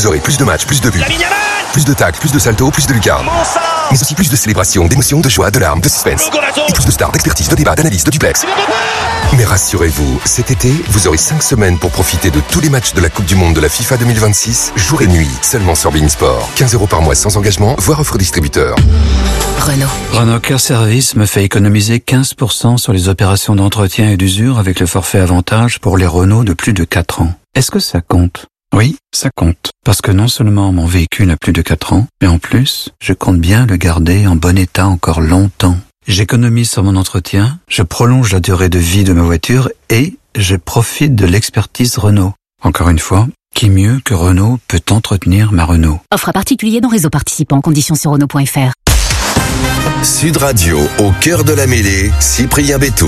vous aurez plus de matchs, plus de buts, plus de tacles, plus de saltos, plus de lucarnes. Mais aussi plus de célébrations, d'émotions, de joie, de larmes, de suspense. Et plus de stars, d'expertise, de débats, d'analyse, de duplex. Mais rassurez-vous, cet été, vous aurez 5 semaines pour profiter de tous les matchs de la Coupe du Monde de la FIFA 2026, jour et nuit, seulement sur Bein Sport. 15€ par mois sans engagement, voire offre distributeur. Renault Care Service me fait économiser 15% sur les opérations d'entretien et d'usure avec le forfait avantage pour les Renault de plus de 4 ans. Est-ce que ça compte ? Oui, ça compte. Parce que non seulement mon véhicule a plus de 4 ans, mais en plus, je compte bien le garder en bon état encore longtemps. J'économise sur mon entretien, je prolonge la durée de vie de ma voiture et je profite de l'expertise Renault. Encore une fois, qui mieux que Renault peut entretenir ma Renault ? Offre à particulier dans réseau participant, conditions sur Renault.fr. Sud Radio, au cœur de la mêlée, Cyprien Béthou.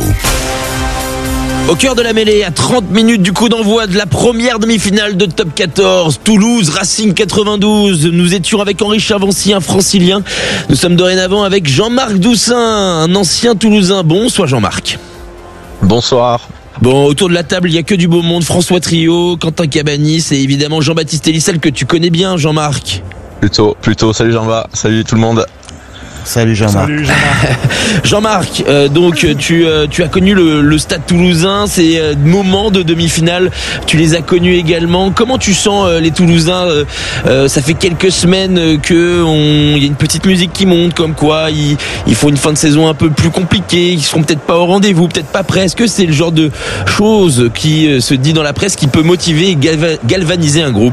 Au cœur de la mêlée, à 30 minutes du coup d'envoi de la première demi-finale de Top 14, Toulouse, Racing 92. Nous étions avec Henri Chavancy, un francilien. Nous sommes dorénavant avec Jean-Marc Doussin, un ancien Toulousain. Bonsoir Jean-Marc. Bonsoir. Bon, autour de la table, il n'y a que du beau monde. François Trio, Quentin Cabanis et évidemment Jean-Baptiste Elissel que tu connais bien, Jean-Marc. Plutôt. Salut Jean-Baptiste, salut tout le monde. Salut Jean-Marc. Jean-Marc, donc tu as connu le Stade Toulousain, ces moments de demi-finale, tu les as connus également. Comment tu sens les Toulousains ça fait quelques semaines que il y a une petite musique qui monte, comme quoi ils font une fin de saison un peu plus compliquée, ils seront peut-être pas au rendez-vous, peut-être pas prêts. Est-ce que c'est le genre de choses qui se dit dans la presse qui peut motiver et galvaniser un groupe ?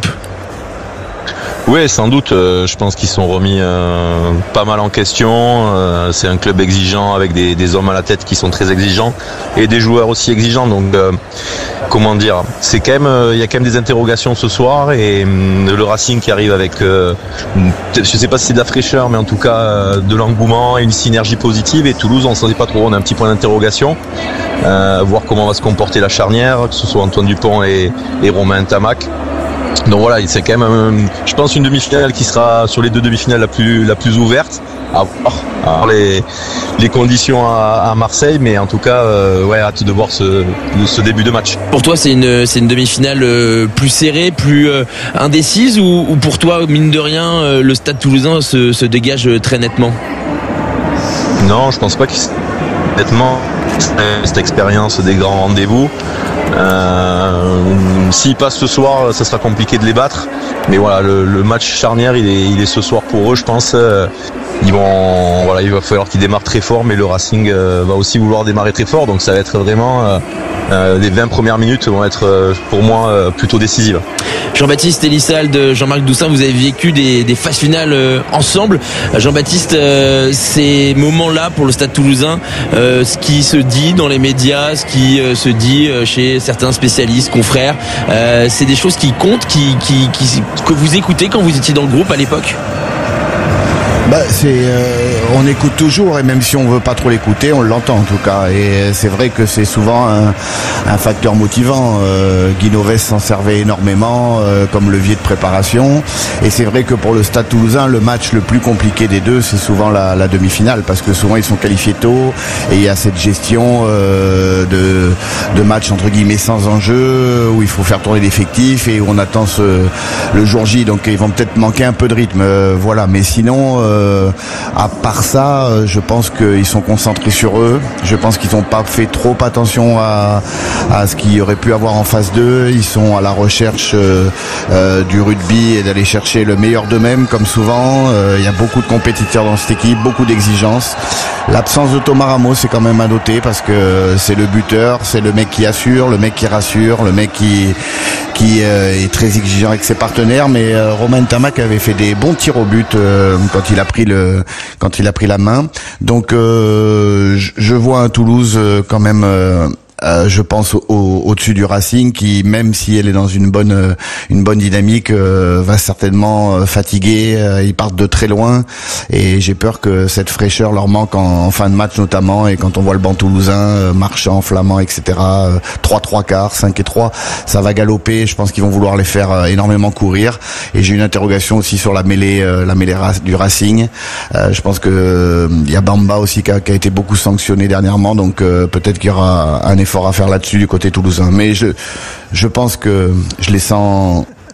Oui, sans doute. Je pense qu'ils sont remis pas mal en question. C'est un club exigeant avec des hommes à la tête qui sont très exigeants et des joueurs aussi exigeants. Donc, comment dire, c'est quand même, il y a quand même des interrogations ce soir et le Racing qui arrive avec, je sais pas si c'est de la fraîcheur, mais en tout cas de l'engouement et une synergie positive. Et Toulouse, on ne sait pas trop. On a un petit point d'interrogation. Voir comment va se comporter la charnière, que ce soit Antoine Dupont et Romain Ntamak. Donc voilà, c'est quand même, je pense, une demi-finale qui sera sur les deux demi-finales la plus ouverte. À voir les conditions à Marseille, mais en tout cas, hâte de voir ce début de match. Pour toi, c'est une demi-finale plus serrée, plus indécise, ou pour toi, mine de rien, le Stade Toulousain se dégage très nettement ? Non, je pense pas qu'il nettement cette expérience des grands rendez-vous. S'ils passent ce soir, ça sera compliqué de les battre. Mais voilà, le match charnière, il est ce soir pour eux, je pense. Il va falloir qu'ils démarrent très fort, mais le Racing va aussi vouloir démarrer très fort. Donc ça va être vraiment les 20 premières minutes vont être pour moi plutôt décisives. Jean-Baptiste Elissal, Jean-Marc Doussin, vous avez vécu des phases finales ensemble. Jean-Baptiste, ces moments-là pour le Stade Toulousain, ce qui se dit dans les médias, ce qui se dit chez certains spécialistes, confrères, c'est des choses qui comptent, que vous écoutez quand vous étiez dans le groupe à l'époque ? On écoute toujours, et même si on veut pas trop l'écouter, on l'entend en tout cas. Et c'est vrai que c'est souvent un facteur motivant. Guy Novès s'en servait énormément comme levier de préparation. Et c'est vrai que pour le Stade Toulousain, le match le plus compliqué des deux, c'est souvent la demi-finale, parce que souvent ils sont qualifiés tôt et il y a cette gestion de match entre guillemets sans enjeu, où il faut faire tourner l'effectif et où on attend le jour J. Donc ils vont peut-être manquer un peu de rythme. Voilà. Mais sinon, à part ça, je pense qu'ils sont concentrés sur eux. Je pense qu'ils n'ont pas fait trop attention à ce qu'il y aurait pu avoir en phase 2. Ils sont à la recherche du rugby et d'aller chercher le meilleur d'eux-mêmes, comme souvent. Il y a beaucoup de compétiteurs dans cette équipe, beaucoup d'exigences. L'absence de Thomas Ramos, c'est quand même à noter, parce que c'est le buteur, c'est le mec qui assure, le mec qui rassure, le mec qui est très exigeant avec ses partenaires. Mais Romain Ntamak avait fait des bons tirs au but quand il a pris la main. Donc je vois un Toulouse quand même je pense au-dessus du Racing, qui, même si elle est dans une bonne dynamique, va certainement fatiguer. Ils partent de très loin et j'ai peur que cette fraîcheur leur manque en fin de match notamment. Et quand on voit le banc toulousain, Marchand, Flamand, etc., 3-3 quarts, 5-3, ça va galoper. Je pense qu'ils vont vouloir les faire énormément courir. Et j'ai une interrogation aussi sur la mêlée du Racing. Je pense que il y a Bamba aussi qui a été beaucoup sanctionné dernièrement, donc peut-être qu'il y aura un effort à faire là-dessus du côté toulousain. Mais je pense que je les sens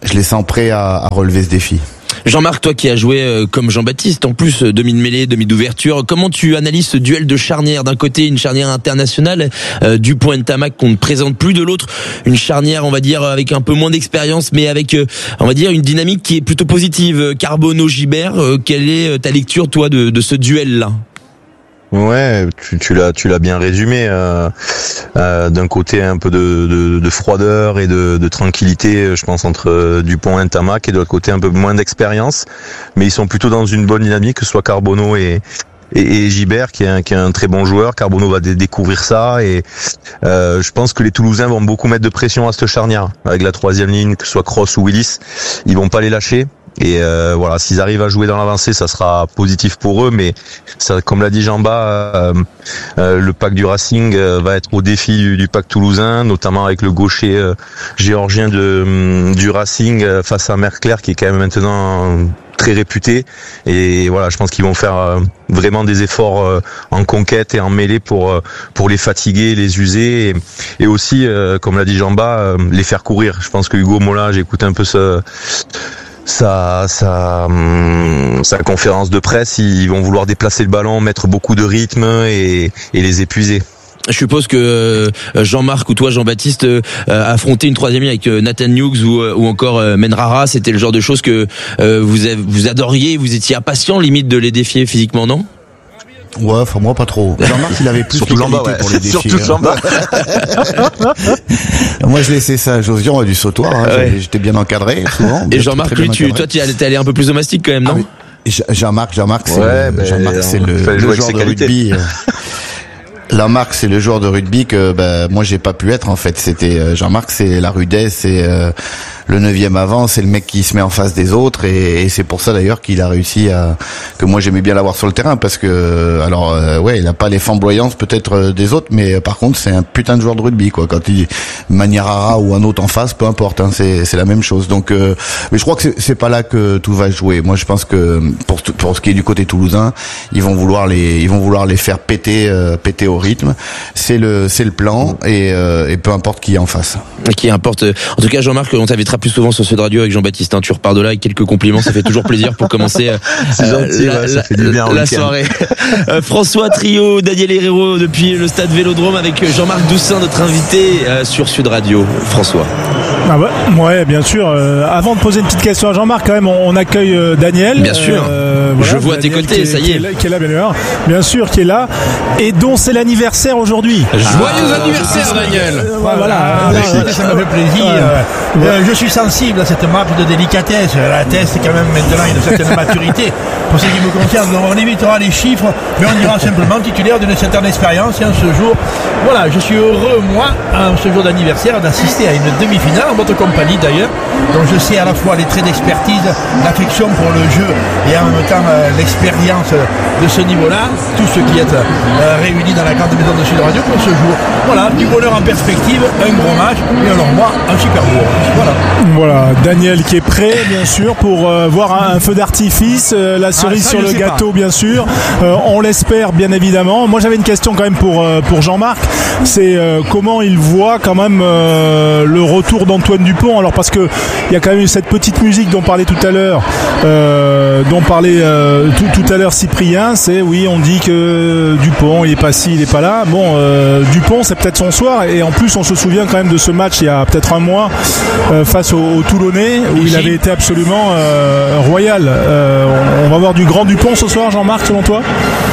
je les sens prêts à relever ce défi. Jean-Marc, toi qui as joué comme Jean-Baptiste, en plus demi de mêlée, demi d'ouverture, comment tu analyses ce duel de charnière? D'un côté, une charnière internationale, Dupont et Ntamak qu'on ne présente plus, de l'autre, une charnière, on va dire, avec un peu moins d'expérience, mais avec, on va dire, une dynamique qui est plutôt positive. Carbonneau-Gibert, quelle est ta lecture, toi, de ce duel-là? Ouais, tu l'as bien résumé. D'un côté un peu de froideur et de tranquillité, je pense, entre Dupont et Ntamak, et de l'autre côté un peu moins d'expérience, mais ils sont plutôt dans une bonne dynamique, que ce soit Carbonneau et Gibert qui est un très bon joueur. Carbonneau va découvrir ça, et je pense que les Toulousains vont beaucoup mettre de pression à cette charnière avec la troisième ligne, que ce soit Cross ou Willis. Ils vont pas les lâcher. Et voilà, s'ils arrivent à jouer dans l'avancée, ça sera positif pour eux. Mais ça, comme l'a dit Jean-Bas, le pack du Racing va être au défi du pack toulousain, notamment avec le gaucher géorgien du Racing face à Mercler, qui est quand même maintenant très réputé. Et voilà, je pense qu'ils vont faire vraiment des efforts en conquête et en mêlée pour les fatiguer, les user, et aussi, comme l'a dit Jean-Bas, les faire courir. Je pense que Hugo Mola, j'ai écouté un peu sa conférence de presse, ils vont vouloir déplacer le ballon, mettre beaucoup de rythme et les épuiser. Je suppose que Jean-Marc ou toi, Jean-Baptiste, affronter une troisième ligne avec Nathan Hughes ou encore Menrara, c'était le genre de choses que vous adoriez, vous étiez impatient limite de les défier physiquement, non? Ouais, enfin moi pas trop. Jean-Marc, il avait plus surtout les qualités pour les défier. Surtout Jean-Marc. Moi je laissais ça à Josian du sautoir, hein. Ouais. J'étais bien encadré souvent. Et Jean-Marc, lui, toi tu es allé un peu plus au mastic quand même, non? Jean-Marc, c'est le joueur de rugby. Jean-Marc, c'est le joueur de rugby que moi j'ai pas pu être en fait. C'était Jean-Marc, c'est la rudesse, c'est le 9e avant, c'est le mec qui se met en face des autres, et c'est pour ça d'ailleurs qu'il a réussi que moi j'aimais bien l'avoir sur le terrain, parce que il a pas les flamboyances peut-être des autres, mais par contre c'est un putain de joueur de rugby quoi. Quand il Maniarara ou un autre en face, peu importe, hein, c'est la même chose. Donc mais je crois que c'est pas là que tout va jouer. Moi je pense que pour ce qui est du côté toulousain, ils vont vouloir les faire péter au rythme. C'est le plan, et peu importe qui est en face. Qui importe. En tout cas, Jean-Marc, on t'invitera plus souvent sur ce radio avec Jean-Baptiste. Tu repars de là avec quelques compliments, ça fait toujours plaisir pour commencer la soirée. François Trio, Daniel Herrero depuis le stade Vélodrome avec Jean-Marc Doussin, notre invité sur Sud Radio. François. Ah ouais, bien sûr. Avant de poser une petite question à Jean-Marc, quand même, on accueille Daniel. Bien sûr. Je vois à tes côtés, ça y est. Qui est là, bien sûr, qui est là, et dont c'est l'anniversaire aujourd'hui. Joyeux anniversaire, Daniel. Voilà. Ça me fait plaisir. Je suis sensible à cette marque de délicatesse. La test est quand même maintenant une certaine maturité. Pour ce qui me concerne, on limitera les chiffres, mais on dira simplement titulaire d'une certaine expérience. Et en ce jour, voilà, je suis heureux, moi, en ce jour d'anniversaire, d'assister à une demi-finale, en votre compagnie d'ailleurs, dont je sais à la fois les traits d'expertise, l'affection pour le jeu et en même temps l'expérience de ce niveau-là, tout ce qui est réuni dans la grande maison de Sud Radio pour ce jour. Voilà, du bonheur en perspective, un gros match, et alors moi, un super beau. Voilà, Daniel qui est prêt, bien sûr, pour voir un feu d'artifice, la cerise sur le gâteau, bien sûr. On l'espère, bien évidemment. Moi, j'avais une question quand même pour Jean-Marc. C'est comment il voit quand même le retour d'Antoine Dupont. Alors, parce que il y a quand même cette petite musique dont parlait tout à l'heure, tout à l'heure Cyprien. C'est oui, on dit que Dupont, il est pas ci, il est pas là. Bon, Dupont, c'est peut-être son soir. Et en plus, on se souvient quand même de ce match il y a peut-être un mois face aux Toulonnais, où il avait été absolument royal. On va voir du grand Dupont ce soir, Jean-Marc, selon toi?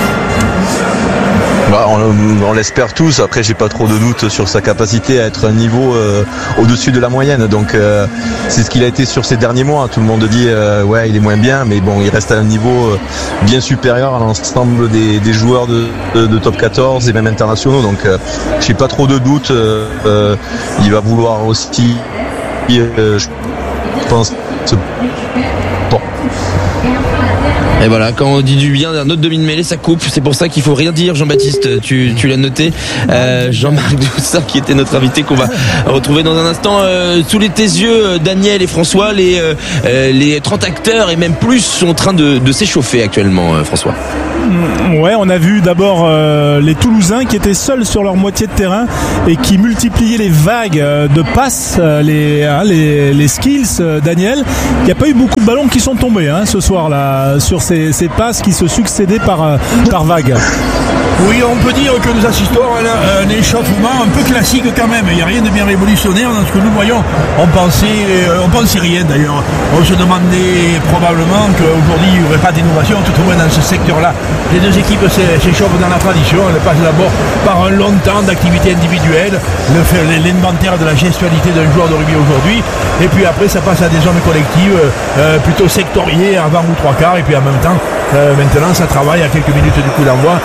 On l'espère tous. Après, j'ai pas trop de doutes sur sa capacité à être un niveau au-dessus de la moyenne. Donc c'est ce qu'il a été sur ces derniers mois. Tout le monde dit il est moins bien, mais bon, il reste à un niveau bien supérieur à l'ensemble des joueurs de top 14 et même internationaux. Donc j'ai pas trop de doutes. Il va vouloir aussi, je pense, Et voilà, quand on dit du bien d'un autre demi de mêlée, ça coupe. C'est pour ça qu'il faut rien dire, Jean-Baptiste. Tu l'as noté. Jean-Marc Doussin, qui était notre invité, qu'on va retrouver dans un instant. Sous tes yeux, Daniel et François, les 30 acteurs et même plus sont en train de s'échauffer actuellement, François. Ouais, on a vu d'abord les Toulousains qui étaient seuls sur leur moitié de terrain et qui multipliaient les vagues de passes, les skills. Daniel, il n'y a pas eu beaucoup de ballons qui sont tombés ce soir-là sur ces passes qui se succédaient par vagues. Oui, on peut dire que nous assistons à un échauffement un peu classique quand même. Il n'y a rien de bien révolutionnaire dans ce que nous voyons. On pensait rien d'ailleurs. On se demandait probablement qu'aujourd'hui il n'y aurait pas d'innovation, tout au moins dans ce secteur-là. Les deux équipes s'échauffent dans la tradition. Elles passent d'abord par un long temps d'activité individuelle, l'inventaire de la gestualité d'un joueur de rugby aujourd'hui, et puis après ça passe à des zones collectives plutôt sectoriées avant ou trois quarts, et puis en même temps maintenant ça travaille à quelques minutes du coup d'envoi.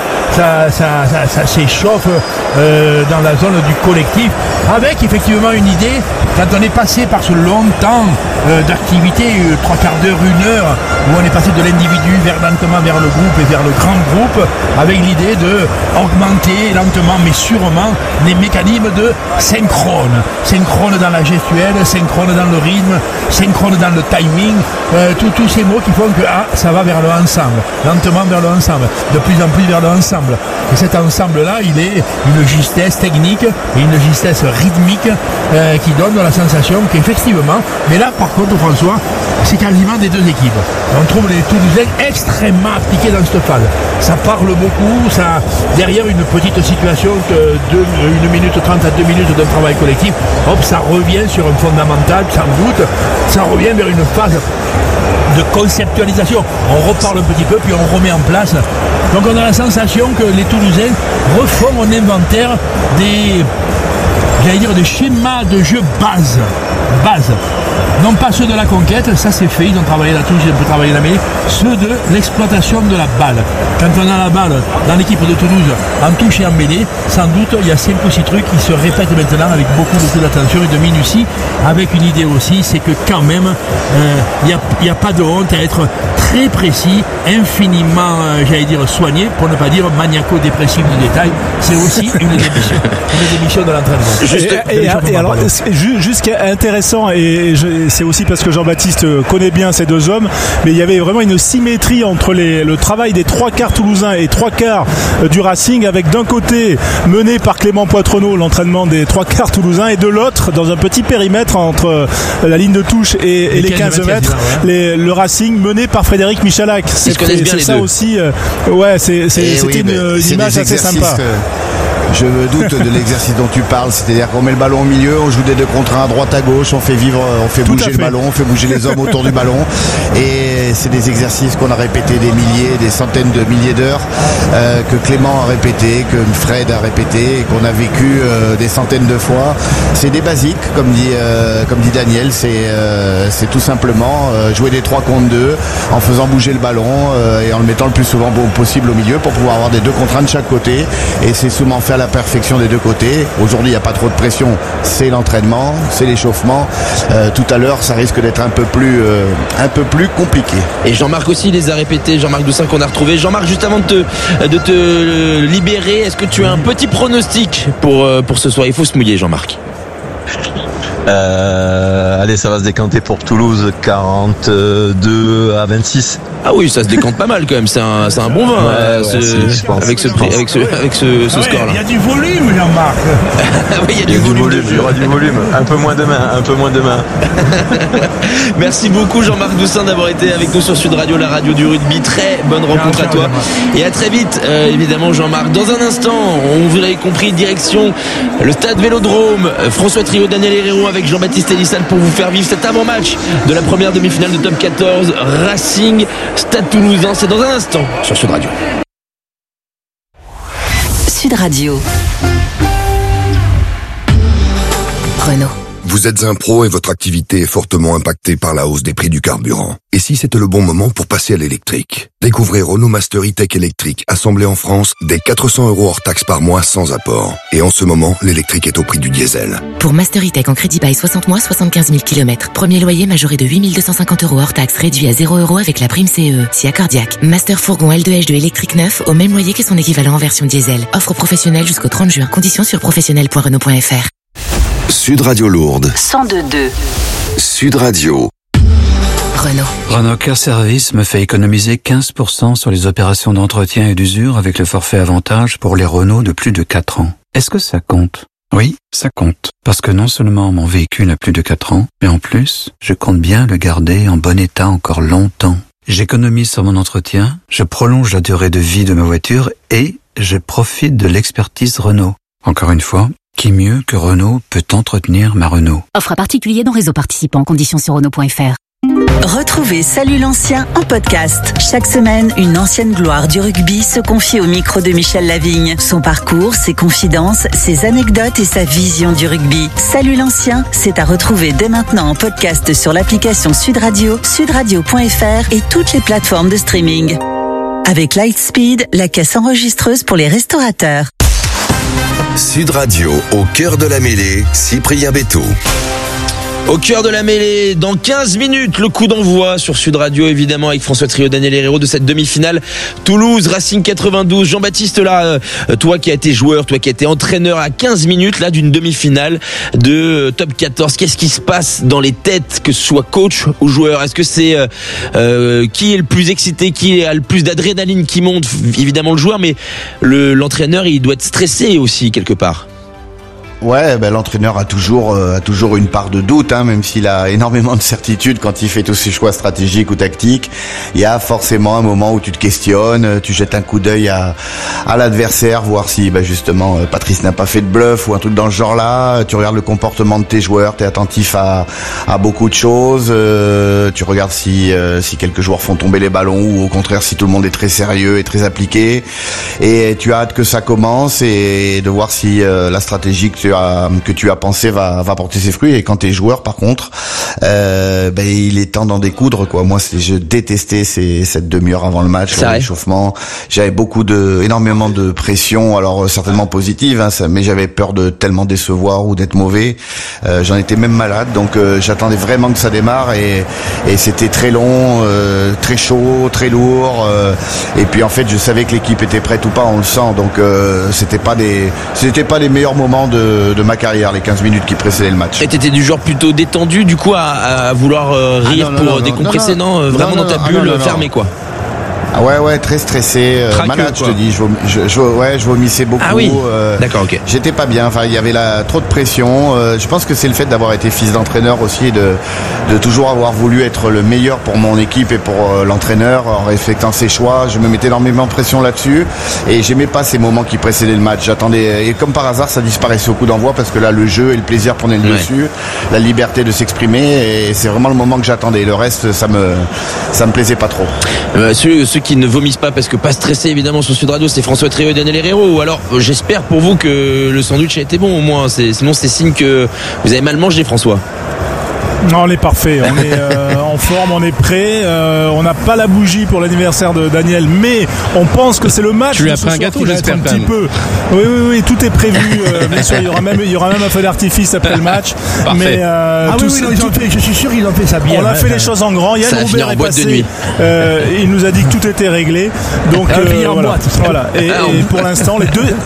Ça s'échauffe dans la zone du collectif, avec effectivement une idée, quand on est passé par ce long temps d'activité, 3 quarts d'heure, 1 heure, où on est passé de l'individu lentement vers le groupe et vers le grand groupe, avec l'idée de augmenter lentement mais sûrement les mécanismes de synchrone dans la gestuelle, synchrone dans le rythme, synchrone dans le timing, tous ces mots qui font que ça va vers le ensemble, lentement vers le ensemble, de plus en plus vers le ensemble. Et cet ensemble-là, il est une justesse technique et une justesse rythmique qui donne la sensation qu'effectivement, mais là par contre François, c'est quasiment des deux équipes. On trouve les Toulousains extrêmement appliqués dans cette phase. Ça parle beaucoup, ça derrière une petite situation de 1 minute 30 à 2 minutes d'un travail collectif, ça revient sur un fondamental, sans doute, ça revient vers une phase de conceptualisation. On reparle un petit peu, puis on remet en place. Donc on a la sensation que les Toulousains refont un inventaire des schémas de jeu base. Non pas ceux de la conquête, ça c'est fait, ils ont travaillé la touche, ils ont pu travailler la mêlée, ceux de l'exploitation de la balle. Quand on a la balle dans l'équipe de Toulouse en touche et en mêlée, sans doute il y a 5 ou 6 trucs qui se répètent maintenant avec beaucoup d'attention et de minutie, avec une idée aussi, c'est que quand même il n'y a pas de honte à être très précis, infiniment soigné, pour ne pas dire maniaco-dépressif du détail. C'est aussi une des missions de l'entraînement. Et alors, juste ce qui est intéressant, et c'est aussi parce que Jean-Baptiste connaît bien ces deux hommes, mais il y avait vraiment une symétrie entre le travail des 3 quarts toulousains et 3 quarts du Racing, avec d'un côté mené par Clément Poitrenaud l'entraînement des 3 quarts toulousains, et de l'autre dans un petit périmètre entre la ligne de touche et les 15 mètres, le Racing mené par Frédéric Michalak. C'est ça aussi. C'était une image assez sympa. Je me doute de l'exercice dont tu parles, c'est-à-dire qu'on met le ballon au milieu, on joue des 2 contre 1 à droite à gauche, on fait bouger le ballon, on fait bouger les hommes autour du ballon, et c'est des exercices qu'on a répétés des centaines de milliers d'heures, que Clément a répété, que Fred a répété, et qu'on a vécu des centaines de fois. C'est des basiques, comme dit Daniel, c'est tout simplement jouer des 3 contre 2 en faisant bouger le ballon et en le mettant le plus souvent possible au milieu pour pouvoir avoir des 2 contre 1 de chaque côté, et c'est souvent fait à la perfection des deux côtés. Aujourd'hui, il n'y a pas trop de pression, c'est l'entraînement, c'est l'échauffement. Tout à l'heure, ça risque d'être un peu plus compliqué. Et Jean-Marc aussi les a répétés, Jean-Marc Doussin qu'on a retrouvé. Jean-Marc, juste avant de te libérer, est-ce que tu as un petit pronostic pour ce soir? Il faut se mouiller, Jean-Marc. Allez, ça va se décanter pour Toulouse, 42 à 26. Ah oui, ça se décante pas mal quand même. C'est un bon vin avec ce score-là. Il y a du volume, Jean-Marc. Oui, il y a du volume. Il y aura du volume. Un peu moins demain. Merci beaucoup, Jean-Marc Doussin, d'avoir été avec nous sur Sud Radio, la radio du rugby. Très bonne rencontre à toi. Et à très vite, évidemment, Jean-Marc. Dans un instant, vous l'avez compris, direction le stade Vélodrome. François Trio, Daniel Herrero avec Jean-Baptiste Elissal pour vous faire vivre cet avant-match de la première demi-finale de Top 14 Racing Stade Toulousain. C'est dans un instant sur Sud Radio. Sud Radio. Renault. Vous êtes un pro et votre activité est fortement impactée par la hausse des prix du carburant. Et si c'était le bon moment pour passer à l'électrique? Découvrez Renault Master E-Tech électrique, assemblé en France, dès 400 € hors taxe par mois sans apport. Et en ce moment, l'électrique est au prix du diesel. Pour Master E-Tech en crédit bail 60 mois, 75 000 km. Premier loyer majoré de 8 250 € hors taxe, réduit à 0 € avec la prime CE. Si accordiaque. Master fourgon L2H2 électrique neuf, au même loyer que son équivalent en version diesel. Offre professionnelle jusqu'au 30 juin. Conditions sur professionnel.renault.fr. Sud Radio Lourdes. 102.2. Sud Radio. Renault Care Service me fait économiser 15% sur les opérations d'entretien et d'usure avec le forfait avantage pour les Renault de plus de 4 ans. Est-ce que ça compte? Oui, ça compte. Parce que non seulement mon véhicule a plus de 4 ans, mais en plus, je compte bien le garder en bon état encore longtemps. J'économise sur mon entretien, je prolonge la durée de vie de ma voiture et je profite de l'expertise Renault. Encore une fois, qui mieux que Renault peut entretenir ma Renault? Offre à particulier dans réseau participant. Conditions sur Renault.fr. Retrouvez Salut l'ancien en podcast. Chaque semaine, une ancienne gloire du rugby se confie au micro de Michel Lavigne. Son parcours, ses confidences, ses anecdotes et sa vision du rugby. Salut l'ancien, c'est à retrouver dès maintenant en podcast sur l'application Sud Radio, sudradio.fr et toutes les plateformes de streaming. Avec Lightspeed, la caisse enregistreuse pour les restaurateurs. Sud Radio, au cœur de la mêlée, Cyprien Béthaud. Au cœur de la mêlée, dans 15 minutes, le coup d'envoi sur Sud Radio, évidemment, avec François Trio, Daniel Herrero de cette demi-finale. Toulouse, Racing 92. Jean-Baptiste, là, toi qui as été joueur, toi qui as été entraîneur, à 15 minutes, là, d'une demi-finale de top 14. Qu'est-ce qui se passe dans les têtes, que ce soit coach ou joueur? Est-ce que c'est qui est le plus excité, qui a le plus d'adrénaline qui monte? Évidemment le joueur, mais l'entraîneur, il doit être stressé aussi, quelque part. Ouais, l'entraîneur a toujours une part de doute, même s'il a énormément de certitude quand il fait tous ses choix stratégiques ou tactiques. Il y a forcément un moment où tu te questionnes, tu jettes un coup d'œil à l'adversaire, voir si justement Patrice n'a pas fait de bluff ou un truc dans ce genre-là. Tu regardes le comportement de tes joueurs, t'es attentif à beaucoup de choses. Tu regardes si quelques joueurs font tomber les ballons ou au contraire si tout le monde est très sérieux et très appliqué. Et tu as hâte que ça commence et de voir si la stratégie que tu as pensé va porter ses fruits. Et quand t'es joueur, par contre, il est temps d'en découdre, quoi. Moi, je détestais cette demi-heure avant le match, l'échauffement. J'avais énormément de pression, alors certainement positive, mais j'avais peur de tellement décevoir ou d'être mauvais. J'en étais même malade, donc j'attendais vraiment que ça démarre et c'était très long, très chaud, très lourd. Et puis en fait, je savais que l'équipe était prête ou pas, on le sent. Donc c'était pas les meilleurs moments de ma carrière, les 15 minutes qui précédaient le match. Et t'étais du genre plutôt détendu, du coup, à vouloir rire pour décompresser, vraiment dans ta bulle fermée, quoi. Ah ouais, très stressé, malade, je te dis. Je vomissais beaucoup. Ah oui. D'accord, ok. J'étais pas bien. Enfin, il y avait trop de pression. Je pense que c'est le fait d'avoir été fils d'entraîneur aussi, de toujours avoir voulu être le meilleur pour mon équipe et pour l'entraîneur en respectant ses choix. Je me mettais énormément de pression là-dessus et j'aimais pas ces moments qui précédaient le match. J'attendais et comme par hasard, ça disparaissait au coup d'envoi parce que là, le jeu et le plaisir prenaient le dessus, la liberté de s'exprimer et c'est vraiment le moment que j'attendais. Le reste, ça me plaisait pas trop. Ceux qui ne vomissent pas parce que pas stressé évidemment sur Sud Radio, c'est François Trio et Daniel Herrero. Alors j'espère pour vous que le sandwich a été bon au moins, sinon c'est signe que vous avez mal mangé, François. Non, on est parfait, on est en forme, on est prêt, on n'a pas la bougie pour l'anniversaire de Daniel, mais on pense que c'est le match. Tu lui as pris un gâteau, j'espère, un petit peu. Oui, tout est prévu, bien sûr, il y aura même un feu d'artifice après le match. Parfait. Mais je suis sûr qu'ils ont fait ça bien. On a fait les choses en grand. Yann Roubert est passé. Il nous a dit que tout était réglé. Donc voilà. Et pour l'instant,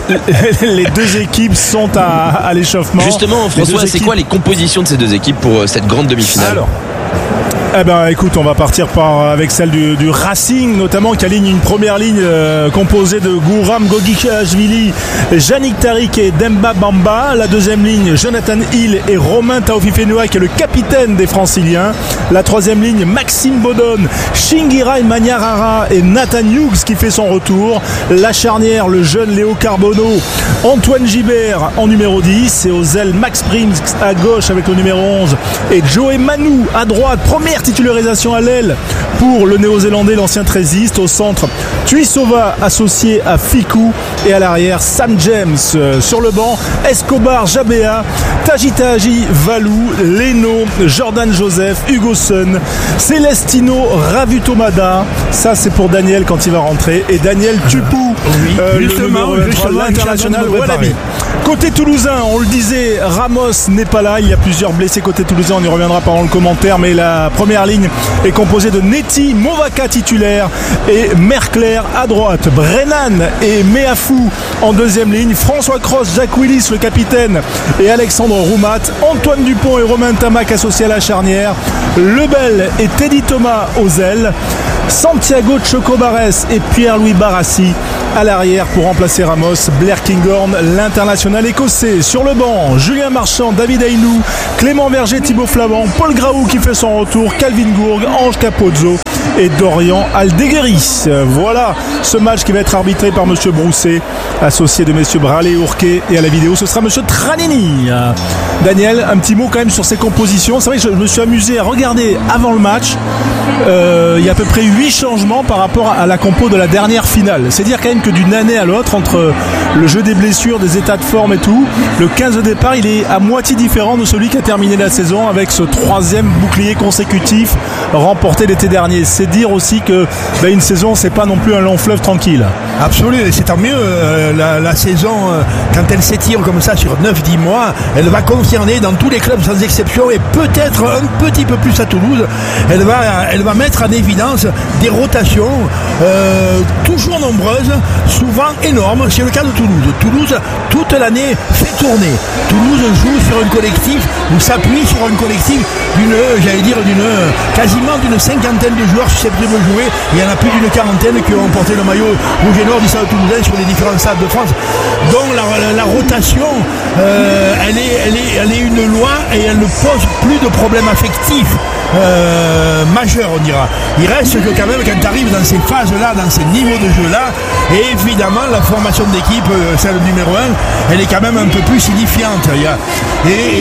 les deux équipes sont à l'échauffement. Justement, François, c'est quoi les compositions de ces deux équipes pour cette grande demi-finale? Alors, écoute, on va partir avec celle du Racing, notamment, qui aligne une première ligne composée de Gouram Gogiashvili, Yannick Tariq et Demba Bamba. La deuxième ligne, Jonathan Hill et Romain Taofifenua, qui est le capitaine des Franciliens. La troisième ligne, Maxime Bodon, Shingirai Maniarara et Nathan Hughes, qui fait son retour. La charnière, le jeune Léo Carbonneau, Antoine Gibert en numéro 10, et aux ailes Max Prims à gauche avec le numéro 11 et Joey Manou à droite. Première première titularisation à l'aile pour le néo-zélandais, l'ancien trésiste. Au centre, Tuisova associé à Ficou, et à l'arrière, Sam James. Sur le banc, Escobar, Jabea, Tajitaji, Valou, Leno, Jordan Joseph, Hugo Sun, Celestino, Ravutomada. Ça, c'est pour Daniel quand il va rentrer. Et Daniel Tupou, justement, l'international Wallami. Côté toulousain, on le disait, Ramos n'est pas là. Il y a plusieurs blessés côté toulousain. On y reviendra pendant le commentaire. Mais la première ligne est composée de Neti, Movaka titulaire et Merclair à droite. Brennan et Meafou en deuxième ligne. François Cross, Jacques Willis, le capitaine, et Alexandre Roumat. Antoine Dupont et Romain Tamac associés à la charnière. Lebel et Teddy Thomas aux ailes. Santiago Chocobares et Pierre-Louis Barassi à l'arrière pour remplacer Ramos. Blair Kinghorn, l'international écossais. Sur le banc, Julien Marchand, David Aynou, Clément Verger, Thibaut Flamand, Paul Graou qui fait son retour, Calvin Gourg, Ange Capozzo et Dorian Aldeguerri. Voilà ce match qui va être arbitré par monsieur Brousset, associé de messieurs Bralé et Ourquet, et à la vidéo ce sera monsieur Tranini. Daniel, un petit mot quand même sur ces compositions. C'est vrai que je me suis amusé à regarder avant le match. Il y a à peu près 8 changements par rapport à la compo de la dernière finale. C'est dire quand même que d'une année à l'autre, entre le jeu des blessures, des états de forme et tout, le 15 de départ il est à moitié différent de celui qui a terminé la saison avec ce 3e bouclier consécutif remporté l'été dernier. C'est dire aussi que une saison c'est pas non plus un long fleuve tranquille. Absolument, et c'est tant mieux. La saison, quand elle s'étire comme ça sur 9-10 mois, elle va concerner dans tous les clubs sans exception, et peut-être un petit peu plus à Toulouse. Elle va mettre en évidence des rotations toujours nombreuses, souvent énormes. C'est le cas de Toulouse. Toulouse, toute l'année, fait tourner. Toulouse joue sur un collectif, ou s'appuie sur un collectif quasiment d'une cinquantaine de joueurs susceptibles de jouer. Il y en a plus d'une quarantaine qui ont porté le maillot rouge et noir du Stade Toulousain sur les différents stades de France. Donc la rotation, elle est une loi, et elle ne pose plus de problèmes affectifs majeurs, on dira. Il reste que quand même, quand tu arrives dans ces phases-là, dans ces niveaux de jeu-là, et évidemment la formation d'équipe, celle numéro 1, elle est quand même un peu plus signifiante. Et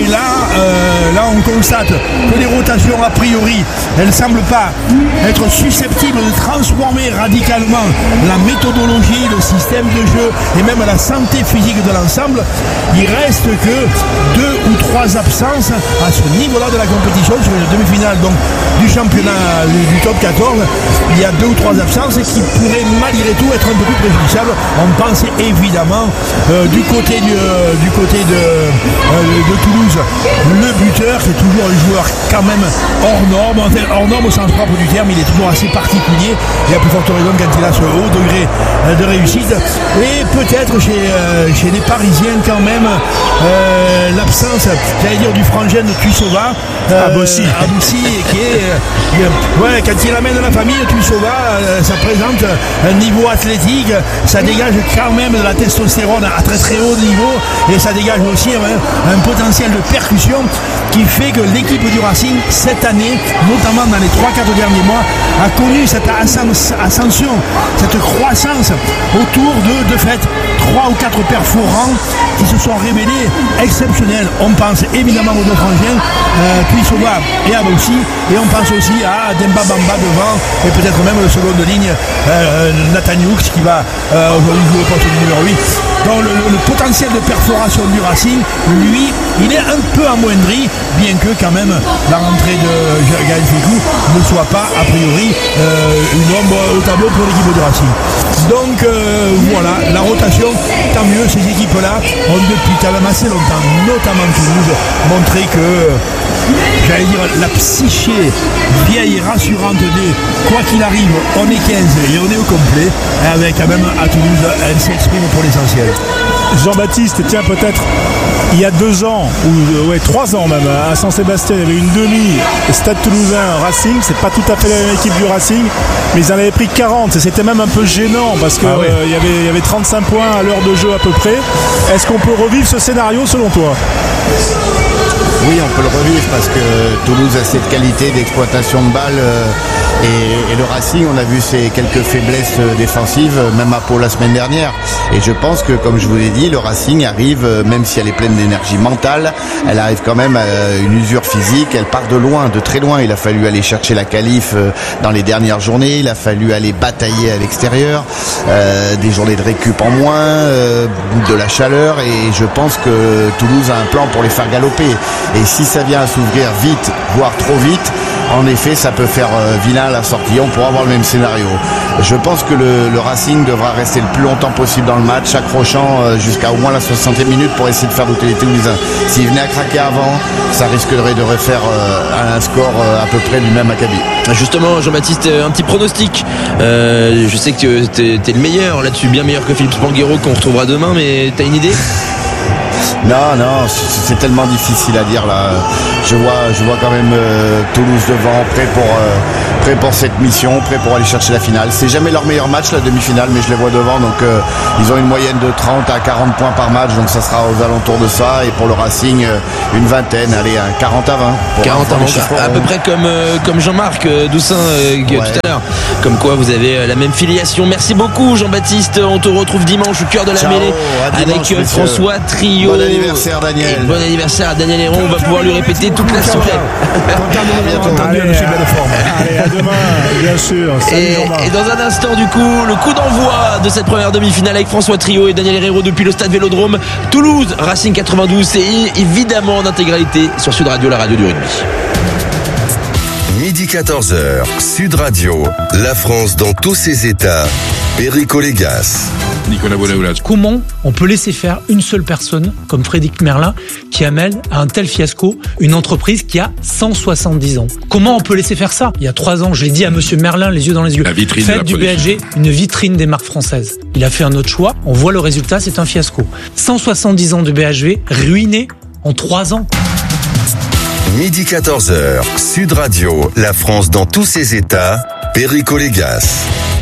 là on constate que les rotations, a priori, elles ne semblent pas être susceptibles de transformer radicalement la méthodologie, le système de jeu et même la santé physique de l'ensemble. Il reste que 2 ou 3 absences à ce niveau-là de la compétition, sur une demi-finale donc du championnat du top 14. Il y a 2 ou 3 absences qui pourraient malgré tout être un peu plus préjudiciables. On pense évidemment du côté de Toulouse, le buteur, qui est toujours un joueur quand même hors norme, au sens propre du terme. Il est toujours assez particulier, et à plus forte raison quand il a ce haut degré de réussite. Et peut-être chez les Parisiens quand même l'absence, du frangin de Tuisova, Abossi, qui est quand il amène la famille Tuisova, ça présente un niveau athlétique, ça dégage quand même de la testostérone à très très haut niveau, et ça dégage aussi un potentiel de percussion qui fait que l'équipe du Racing cette année, notamment dans les 3-4 derniers mois, a connu cette ascension, cette croissance autour de fait 3 ou 4 perforants qui se sont révélés exceptionnels. On pense évidemment aux deux frangins, Tuisova et Abossi, et on pense aussi à Demba Bamba devant, et peut-être même le second de ligne, Nathan Hughes, qui va aujourd'hui jouer au poste du numéro 8. Donc le potentiel de perforation du Racing, lui, il est un peu amoindri, bien que quand même la rentrée de Gaël Ficou ne soit pas a priori une ombre au tableau pour l'équipe du Racing. Donc voilà, la rotation, tant mieux. Ces équipes-là ont depuis quand même assez longtemps, notamment Toulouse, montré que la psyché vieille et rassurante de quoi qu'il arrive, on est 15 et on est au complet, avec quand même à Toulouse, elle s'exprime pour l'essentiel. Jean-Baptiste, tiens, peut-être il y a 2 ans, ou 3 ans même, à Saint-Sébastien, il y avait une demi Stade Toulousain Racing. C'est pas tout à fait la même équipe du Racing, mais ils en avaient pris 40, et c'était même un peu gênant parce que il y avait 35 points à l'heure de jeu à peu près. Est-ce qu'on peut revivre ce scénario selon toi? Oui, on peut le revivre parce que Toulouse a cette qualité d'exploitation de balles et le Racing, on a vu ses quelques faiblesses défensives, même à Pau la semaine dernière. Et je pense que, comme je vous l'ai dit, le Racing arrive, même si elle est pleine d'énergie mentale, elle arrive quand même à une usure physique. Elle part de loin, de très loin. Il a fallu aller chercher la qualif dans les dernières journées. Il a fallu aller batailler à l'extérieur, des journées de récup en moins, de la chaleur. Et je pense que Toulouse a un plan pour les faire galoper. Et si ça vient à s'ouvrir vite, voire trop vite, en effet, ça peut faire vilain à la sortie. On pourra avoir le même scénario. Je pense que le Racing devra rester le plus longtemps possible dans le match, accrochant jusqu'à au moins la 60e minute pour essayer de faire douter les Toulousains. S'il venait à craquer avant, ça risquerait de refaire un score à peu près du même acabit. Justement, Jean-Baptiste, un petit pronostic. Je sais que t'es le meilleur là-dessus, bien meilleur que Philippe Spanghero qu'on retrouvera demain, mais t'as une idée ? Non, c'est tellement difficile à dire là. Je vois quand même Toulouse devant, prêt pour cette mission, prêt pour aller chercher la finale. C'est jamais leur meilleur match, la demi-finale, mais je les vois devant. Donc ils ont une moyenne de 30 à 40 points par match, donc ça sera aux alentours de ça. Et pour le Racing, une vingtaine, allez, 40 à 20. 40 à 20, à peu près comme Jean-Marc Doussin tout à l'heure. Comme quoi vous avez la même filiation. Merci beaucoup Jean-Baptiste. On te retrouve dimanche au cœur de la mêlée avec François Trio. Bon anniversaire Daniel. Et bon anniversaire à Daniel Héron. On va pouvoir lui répéter toute la soirée. Allez, à demain, bien sûr. Et dans un instant, du coup, le coup d'envoi de cette première demi-finale avec François Trio et Daniel Héron depuis le stade Vélodrome. Toulouse, Racing 92, c'est évidemment en intégralité sur Sud Radio, la radio du rugby. Midi 14h, Sud Radio, la France dans tous ses états. Perico Légas. Nicolas Boulaoula. Comment on peut laisser faire une seule personne, comme Frédéric Merlin, qui amène à un tel fiasco une entreprise qui a 170 ans? Comment on peut laisser faire ça? Il y a 3 ans, je l'ai dit à monsieur Merlin, les yeux dans les yeux. Faites du BHG une vitrine des marques françaises. Il a fait un autre choix. On voit le résultat, c'est un fiasco. 170 ans de BHV ruinés en 3 ans. Midi 14h, Sud Radio, la France dans tous ses états. Perico Légas.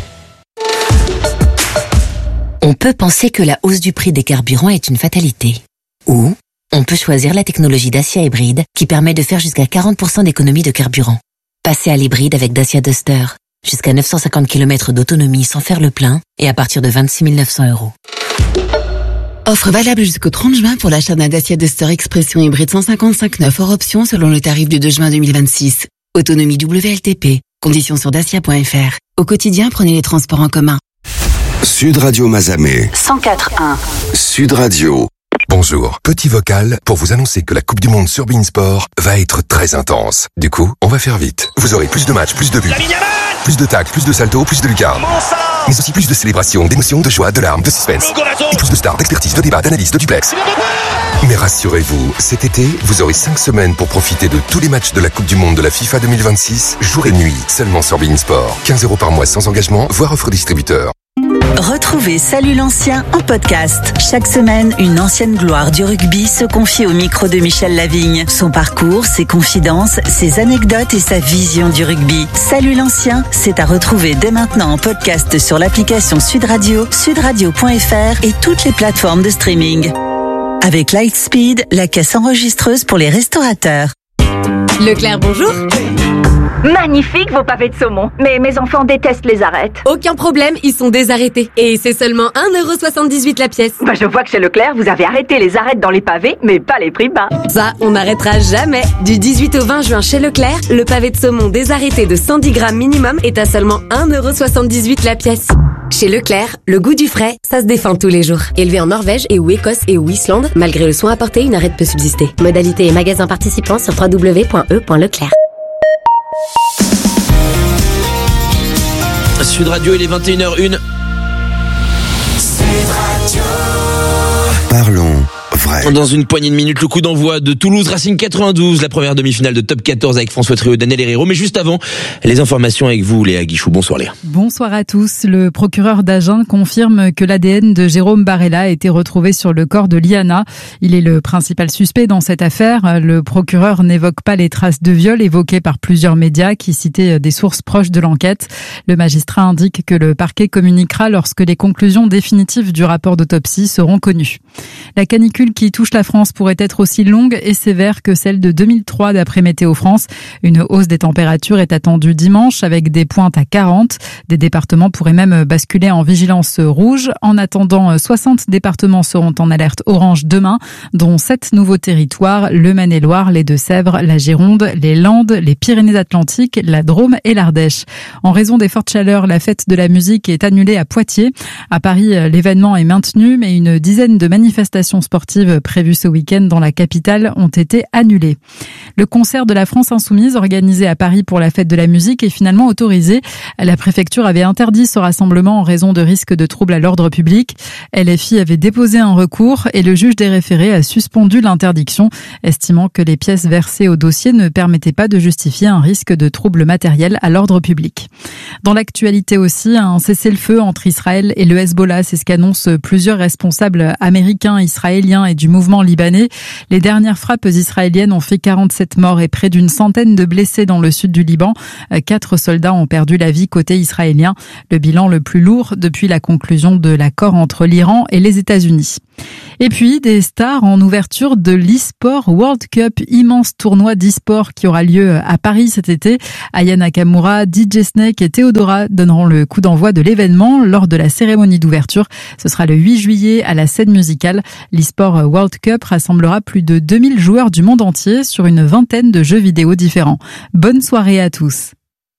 On peut penser que la hausse du prix des carburants est une fatalité. Ou on peut choisir la technologie Dacia Hybride qui permet de faire jusqu'à 40% d'économie de carburant. Passez à l'hybride avec Dacia Duster. Jusqu'à 950 km d'autonomie sans faire le plein et à partir de 26 900 €. Offre valable jusqu'au 30 juin pour l'achat d'un Dacia Duster Expression hybride 155/9 hors option selon le tarif du 2 juin 2026. Autonomie WLTP. Conditions sur dacia.fr. Au quotidien, prenez les transports en commun. Sud Radio Mazamet. 104.1. Sud Radio. Bonjour, petit vocal pour vous annoncer que la Coupe du Monde sur Beansport va être très intense. Du coup, on va faire vite. Vous aurez plus de matchs, plus de buts, plus de tacles, plus de saltos, plus de lucarnes. Mais aussi plus de célébrations, d'émotions, de joie, de larmes, de suspense. Et plus de stars, d'expertise, de débats, d'analyse, de duplex. Mais rassurez-vous, cet été, vous aurez 5 semaines pour profiter de tous les matchs de la Coupe du Monde de la FIFA 2026, jour et nuit, seulement sur Beansport. 15 € par mois sans engagement, voire offre distributeur. Retrouvez Salut l'ancien en podcast. Chaque semaine, une ancienne gloire du rugby se confie au micro de Michel Lavigne. Son parcours, ses confidences, ses anecdotes et sa vision du rugby. Salut l'ancien, c'est à retrouver dès maintenant en podcast sur l'application Sud Radio, sudradio.fr et toutes les plateformes de streaming. Avec Lightspeed, la caisse enregistreuse pour les restaurateurs. Leclerc, bonjour. Magnifique vos pavés de saumon. Mais mes enfants détestent les arêtes. Aucun problème, ils sont désarrêtés. Et c'est seulement 1,78 € la pièce. Bah je vois que chez Leclerc, vous avez arrêté les arêtes dans les pavés, mais pas les prix bas. Ça, on n'arrêtera jamais. Du 18 au 20 juin chez Leclerc, le pavé de saumon désarrêté de 110 grammes minimum est à seulement 1,78 € la pièce. Chez Leclerc, le goût du frais, ça se défend tous les jours. Élevé en Norvège et ou Écosse et ou Islande, malgré le soin apporté, une arête peut subsister. Modalité et magasins participants sur www.e.leclerc. Sud Radio, il est 21h01. Parlons vrai. Dans une poignée de minutes, le coup d'envoi de Toulouse Racing 92, la première demi-finale de Top 14 avec François Trio et Daniel Herrero. Mais juste avant, les informations avec vous, Léa Guichou. Bonsoir Léa. Bonsoir à tous. Le procureur d'Agen confirme que l'ADN de Jérôme Barella a été retrouvé sur le corps de Liana. Il est le principal suspect dans cette affaire. Le procureur n'évoque pas les traces de viol évoquées par plusieurs médias qui citaient des sources proches de l'enquête. Le magistrat indique que le parquet communiquera lorsque les conclusions définitives du rapport d'autopsie seront connues. La canicule qui touche la France pourrait être aussi longue et sévère que celle de 2003 d'après Météo France. Une hausse des températures est attendue dimanche avec des pointes à 40. Des départements pourraient même basculer en vigilance rouge. En attendant, 60 départements seront en alerte orange demain, dont 7 nouveaux territoires, le Maine-et-Loire, les Deux-Sèvres, la Gironde, les Landes, les Pyrénées-Atlantiques, la Drôme et l'Ardèche. En raison des fortes chaleurs, la fête de la musique est annulée à Poitiers. À Paris, l'événement est maintenu, mais une dizaine de manifestations sportives prévues ce week-end dans la capitale ont été annulées. Le concert de la France Insoumise, organisé à Paris pour la fête de la musique, est finalement autorisé. La préfecture avait interdit ce rassemblement en raison de risques de troubles à l'ordre public. LFI avait déposé un recours et le juge des référés a suspendu l'interdiction, estimant que les pièces versées au dossier ne permettaient pas de justifier un risque de troubles matériels à l'ordre public. Dans l'actualité aussi, un cessez-le-feu entre Israël et le Hezbollah, c'est ce qu'annoncent plusieurs responsables américains, israéliens et du mouvement libanais. Les dernières frappes israéliennes ont fait 47 morts et près d'une centaine de blessés dans le sud du Liban. 4 soldats ont perdu la vie côté israélien, le bilan le plus lourd depuis la conclusion de l'accord entre l'Iran et les États-Unis. Et puis, des stars en ouverture de l'e-sport World Cup, immense tournoi d'e-sport qui aura lieu à Paris cet été. Aya Nakamura, DJ Snake et Theodora donneront le coup d'envoi de l'événement lors de la cérémonie d'ouverture. Ce sera le 8 juillet à la scène musicale. L'e-sport World Cup rassemblera plus de 2000 joueurs du monde entier sur une vingtaine de jeux vidéo différents. Bonne soirée à tous.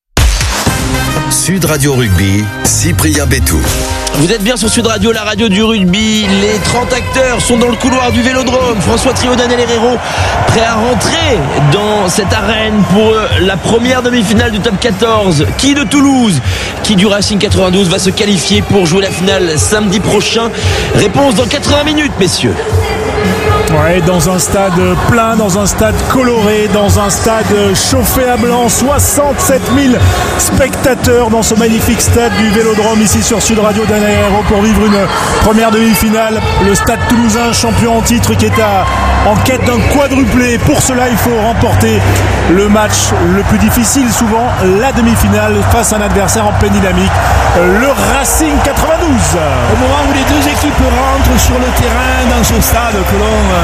Sud Radio Rugby, Cyprien Bétou. Vous êtes bien sur Sud Radio, la radio du rugby. Les 30 acteurs sont dans le couloir du Vélodrome. François Trio, Daniel Herrero, prêts à rentrer dans cette arène pour la première demi-finale du top 14. Qui de Toulouse, qui du Racing 92 va se qualifier pour jouer la finale samedi prochain? Réponse dans 80 minutes, messieurs. Ouais, dans un stade plein, dans un stade coloré, dans un stade chauffé à blanc, 67 000 spectateurs dans ce magnifique stade du Vélodrome ici sur Sud Radio Daniel Herrero pour vivre une première demi-finale. Le stade toulousain, champion en titre, qui est en quête d'un quadruplé. Pour cela, il faut remporter le match le plus difficile, souvent la demi-finale, face à un adversaire en pleine dynamique, le Racing 92. Au moment où les deux équipes rentrent sur le terrain dans ce stade que l'on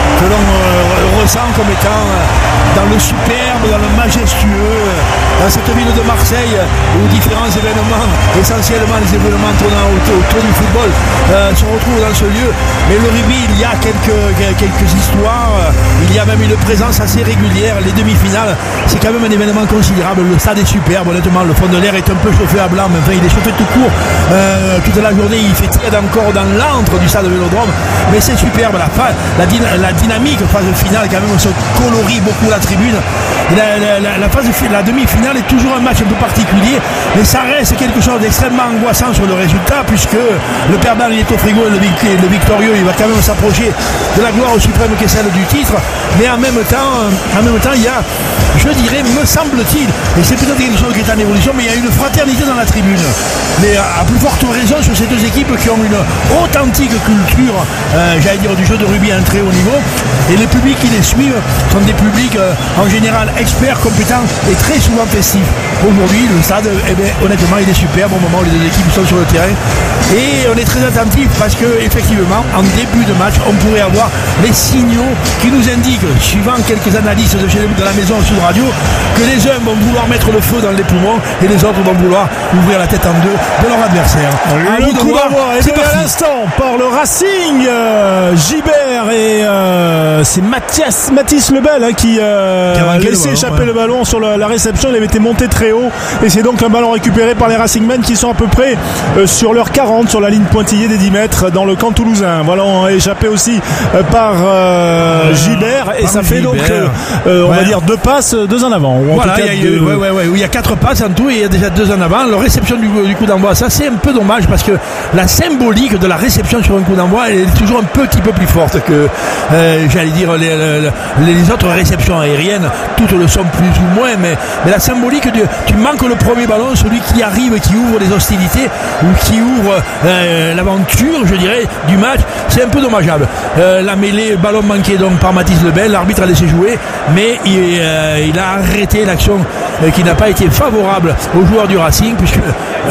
ressent comme étant dans le superbe, dans le majestueux, dans cette ville de Marseille où différents événements, essentiellement les événements tournant autour du football, se retrouvent dans ce lieu. Mais le rugby, il y a quelques histoires, il y a même une présence assez régulière. Les demi-finales, c'est quand même un événement considérable. Le stade est superbe, honnêtement, le fond de l'air est un peu chauffé à blanc, mais enfin il est chauffé tout court toute la journée. Il fait tiède encore dans l'antre du stade Vélodrome, mais c'est superbe. La dynamique phase finale quand même se colorie beaucoup la tribune. La demi-finale est toujours un match un peu particulier, mais ça reste quelque chose d'extrêmement angoissant sur le résultat, puisque le perdant il est au frigo, le victorieux il va quand même s'approcher de la gloire suprême qui est celle du titre. Mais en même temps il y a, je dirais, me semble-t-il, et c'est peut-être quelque chose qui est en évolution, mais il y a une fraternité dans la tribune. Mais à plus forte raison sur ces deux équipes qui ont une authentique culture, j'allais dire, du jeu de rugby à un très haut niveau, et les publics qui les suivent sont des publics en général experts, compétents et très souvent festifs. Aujourd'hui le stade, honnêtement il est superbe au moment où les deux équipes sont sur le terrain, et on est très attentif parce que effectivement en début de match on pourrait avoir les signaux qui nous indiquent, suivant quelques analyses de la maison Sud Radio, que les uns vont vouloir mettre le feu dans les poumons et les autres vont vouloir ouvrir la tête en deux de leur adversaire. Le coup d'envoi est donné à l'instant par le Racing. Gibert et c'est Mathis Lebel qui a laissé échapper le ballon sur la réception. Il avait été monté très haut et c'est donc un ballon récupéré par les Racingmen qui sont à peu près sur leur 40 sur la ligne pointillée des 10 mètres dans le camp toulousain. Ballon échappé aussi par Gibert et ça fait donc on va dire 2 passes, 2 en avant. Voilà, il y a 4 passes en tout et il y a déjà 2 en avant. La réception du coup d'envoi, ça c'est un peu dommage parce que la symbolique de la réception sur un coup d'envoi elle est toujours un petit peu plus forte que j'allais dire les autres réceptions aériennes. Toutes le sont plus ou moins, mais la symbolique tu manques le premier ballon, celui qui arrive, qui ouvre les hostilités ou qui ouvre l'aventure, je dirais, du match. C'est un peu dommageable. La mêlée, ballon manqué donc par Mathis Lebel, l'arbitre a laissé jouer, mais il a arrêté l'action qui n'a pas été favorable aux joueurs du Racing, puisque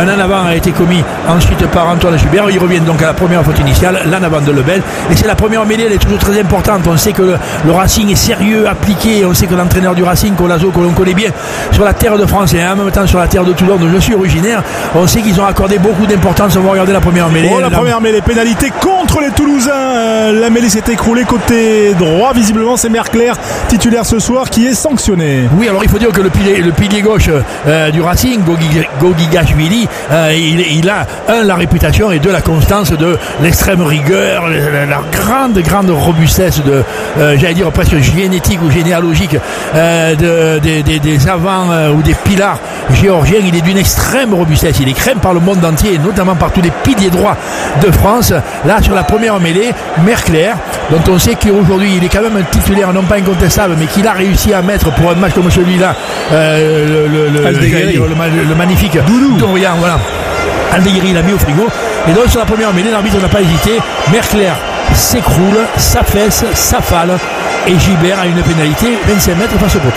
Un en avant a été commis ensuite par Antoine Gibert. Ils reviennent donc à la première faute initiale, l'en avant de Lebel. Et c'est la première mêlée, elle est toujours très importante. On sait que le Racing est sérieux, appliqué. On sait que l'entraîneur du Racing, Colazo, que l'on connaît bien sur la terre de France et en même temps sur la terre de Toulon, dont je suis originaire, on sait qu'ils ont accordé beaucoup d'importance. On va regarder la première mêlée. La première mêlée, pénalité contre les Toulousains. La mêlée s'est écroulée côté droit. Visiblement, c'est Mercler, titulaire ce soir, qui est sanctionné. Oui, alors il faut dire que le pilier gauche du Racing, Gogigashvili, il a la réputation et la constance de l'extrême rigueur, la grande robustesse j'allais dire presque génétique ou généalogique des avants ou des pilars géorgiens. Il est d'une extrême robustesse, il est craint par le monde entier et notamment par tous les piliers droits de France. Là, sur la première mêlée, Mercler, dont on sait qu'aujourd'hui il est quand même un titulaire non pas incontestable, mais qu'il a réussi à mettre pour un match comme celui-là le magnifique Dorian, voilà. Aldeguerri l'a mis au frigo. Et donc sur la première mêlée, l'arbitre n'a pas hésité. Mercler s'écroule, s'affaisse, s'affale et Gibert a une pénalité 25 mètres face au poteau.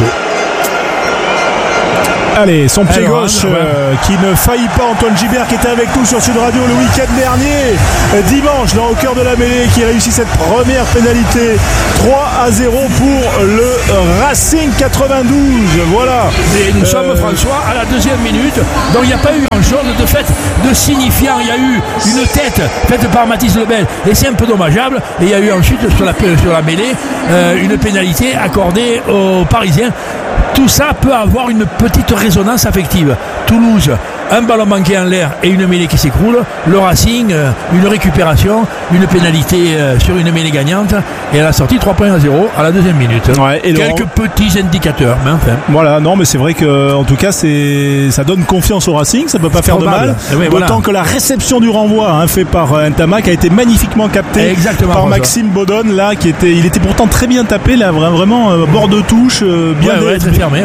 Allez, son pied gauche qui ne faillit pas, Antoine Gibert qui était avec nous sur Sud Radio le week-end dernier, dimanche, au cœur de la mêlée, qui réussit cette première pénalité. 3-0 pour le Racing 92. Voilà. Et nous sommes, François, à la deuxième minute. Donc il n'y a pas eu grand-chose de fait de signifiant. Il y a eu une tête faite par Mathis Lebel et c'est un peu dommageable. Et il y a eu ensuite sur la mêlée une pénalité accordée aux Parisiens. Tout ça peut avoir une petite résonance affective. Toulouse, un ballon manqué en l'air et une mêlée qui s'écroule. Le Racing, une récupération, une pénalité sur une mêlée gagnante. Et à la sortie, 3-0 à la deuxième minute. Ouais, et quelques petits indicateurs, mais enfin. Voilà, non, mais c'est vrai que en tout cas, ça donne confiance au Racing, ça peut pas faire de mal. Oui, d'autant que la réception du renvoi fait par Ntamak a été magnifiquement captée par Maxime Baudon, là, il était pourtant très bien tapé, là, vraiment bord de touche, bien très fermé.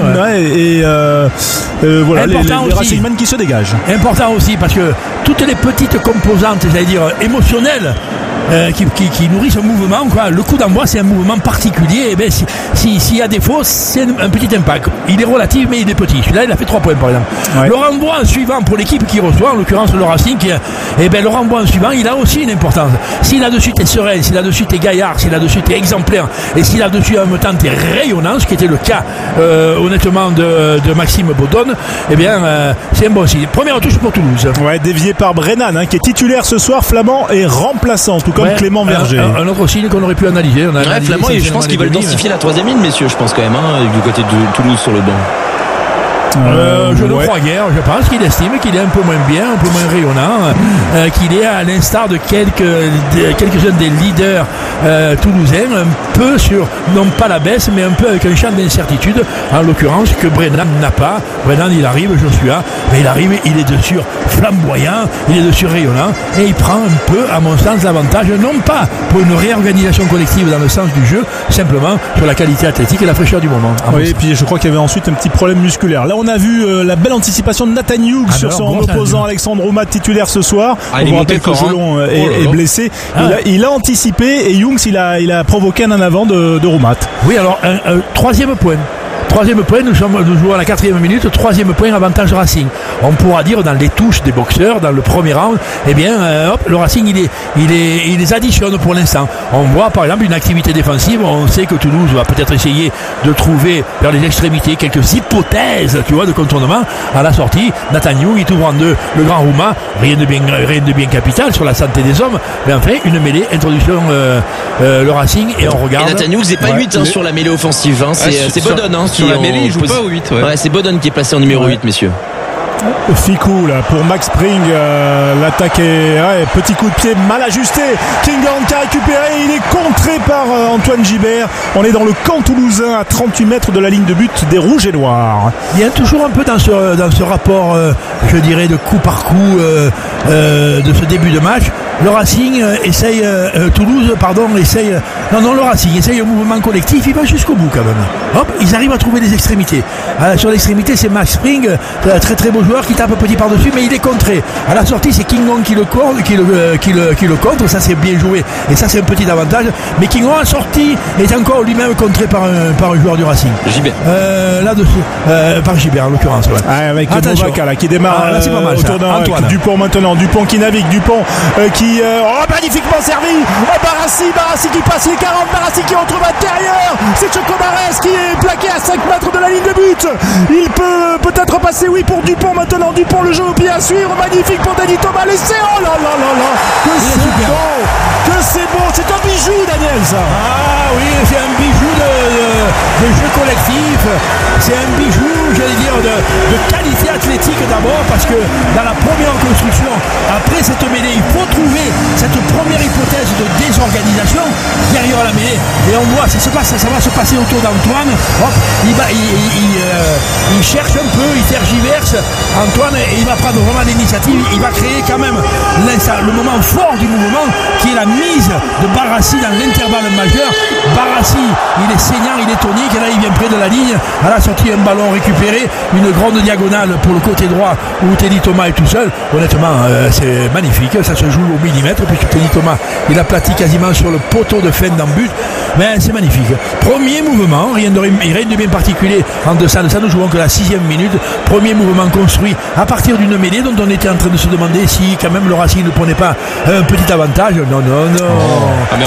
Voilà, les Racingmen qui se dégagent. Important aussi parce que toutes les petites composantes, j'allais dire émotionnelles, qui nourrissent un mouvement, quoi. Le coup d'envoi, c'est un mouvement particulier. Et ben, s'il y a défaut, c'est un petit impact. Il est relatif, mais il est petit. Celui-là, il a fait 3 points, par exemple. Ouais. Le renvoi en suivant pour l'équipe qui reçoit, en l'occurrence le Racing, le renvoi en suivant, il a aussi une importance. Si là-dessus t'es serein, si là-dessus t'es gaillard, si là-dessus t'es exemplaire, et si là-dessus en même temps t'es rayonnant, ce qui était le cas, honnêtement, de Maxime Baudon, c'est un bon signe. Première touche pour Toulouse. Ouais, dévié par Brennan, qui est titulaire ce soir, Flamand et remplaçant, tout comme Clément Verger. Un autre signe qu'on aurait pu analyser. Flamand, je pense qu'il va densifier la troisième ligne, messieurs, je pense quand même, du côté de Toulouse sur le banc. Je le crois guère. Je pense qu'il estime qu'il est un peu moins bien, un peu moins rayonnant, qu'il est à l'instar de quelques-uns des leaders toulousains, un peu sur, non pas la baisse, mais un peu avec un champ d'incertitude, en l'occurrence, que Brennan n'a pas. Brennan, il arrive, Joshua, mais il arrive, il est dessus flamboyant, il est dessus rayonnant, et il prend un peu, à mon sens, l'avantage, non pas pour une réorganisation collective dans le sens du jeu, simplement sur la qualité athlétique et la fraîcheur du moment. Oui, et puis je crois qu'il y avait ensuite un petit problème musculaire. Là, on a vu la belle anticipation de Nathan Hughes sur son opposant Alexandre Roumat, titulaire ce soir. On rappelle que Jolon est blessé. Il a anticipé et Hughes il a provoqué un en avant de Roumat. Oui, alors troisième point, nous jouons à la 4e minute, 3e point, avantage Racing. On pourra dire dans les touches des boxeurs, dans le premier round, le Racing il les additionne pour l'instant. On voit par exemple une activité défensive, on sait que Toulouse va peut-être essayer de trouver vers les extrémités quelques hypothèses, de contournement. À la sortie, Nathan Hughes, il ouvre en deux le grand Roumat, rien de bien capital sur la santé des hommes, mais enfin une mêlée, introduction le Racing et on regarde. Et Nathan Hughes n'est pas 8 sur la mêlée offensive, c'est Baudon sur la mêlée, il joue pas au 8. Ouais, c'est Baudon qui est placé en numéro 8, messieurs. Ficou là pour Max Spring, l'attaque est petit coup de pied mal ajusté. Kinghorn qui a récupéré, il est contré par Antoine Gibert. On est dans le camp toulousain à 38 mètres de la ligne de but des Rouges et Noirs. Il y a toujours un peu dans ce rapport, je dirais, de coup par coup de ce début de match, le Racing essaye, Toulouse, le Racing essaye un mouvement collectif, il va jusqu'au bout quand même. Hop, ils arrivent à trouver des extrémités. Sur l'extrémité, c'est Max Spring, très très beau joueur qui tape petit par-dessus, mais il est contré. À la sortie, c'est Kingon qui le contre, ça c'est bien joué, et ça c'est un petit avantage. Mais Kingon en sortie est encore lui-même contré par un joueur du Racing. Gibert. Là-dessus, par Gibert en l'occurrence. Ouais. Avec Movaca là qui démarre autour d'un Dupont maintenant. Dupont qui navigue, Dupont qui magnifiquement servi. Barassi qui passe les 40, Barassi qui retrouve intérieur. C'est Choco Barres qui est plaqué à 5 mètres de la ligne de but. Il peut peut-être passer pour Dupont maintenant. Dupont le jeu au pied à suivre. Magnifique pour Denis Thomas. Laissé. Oh là là là là. Que c'est beau. C'est un bijou, Daniel, ça. Ah oui, c'est un bijou de jeu collectif. C'est un bijou, j'allais dire, de qualité athlétique d'abord, parce que dans la première construction, après cette mêlée, il faut trouver cette première hypothèse de désorganisation derrière la mêlée. Et on voit, ça va se passer autour d'Antoine. Hop, il cherche un peu, il tergiverse, Antoine, et il va prendre vraiment l'initiative. Il va créer quand même le moment fort du mouvement, qui est la mise de Barassi dans l'intervalle majeur. Barassi, il est saignant, il est tonique, et là il vient près de la ligne. À la sortie, un ballon récupéré, une grande diagonale pour le côté droit où Teddy Thomas est tout seul. Honnêtement, c'est magnifique, ça se joue au millimètre, puisque Teddy Thomas, il aplatit quasiment sur le poteau de fin d'un but. Mais c'est magnifique. Premier mouvement, rien de bien particulier en deçà de ça, nous jouons que la 6e minute. Premier mouvement construit à partir d'une mêlée dont on était en train de se demander si quand même le Racing ne prenait pas un petit avantage. Non. Mais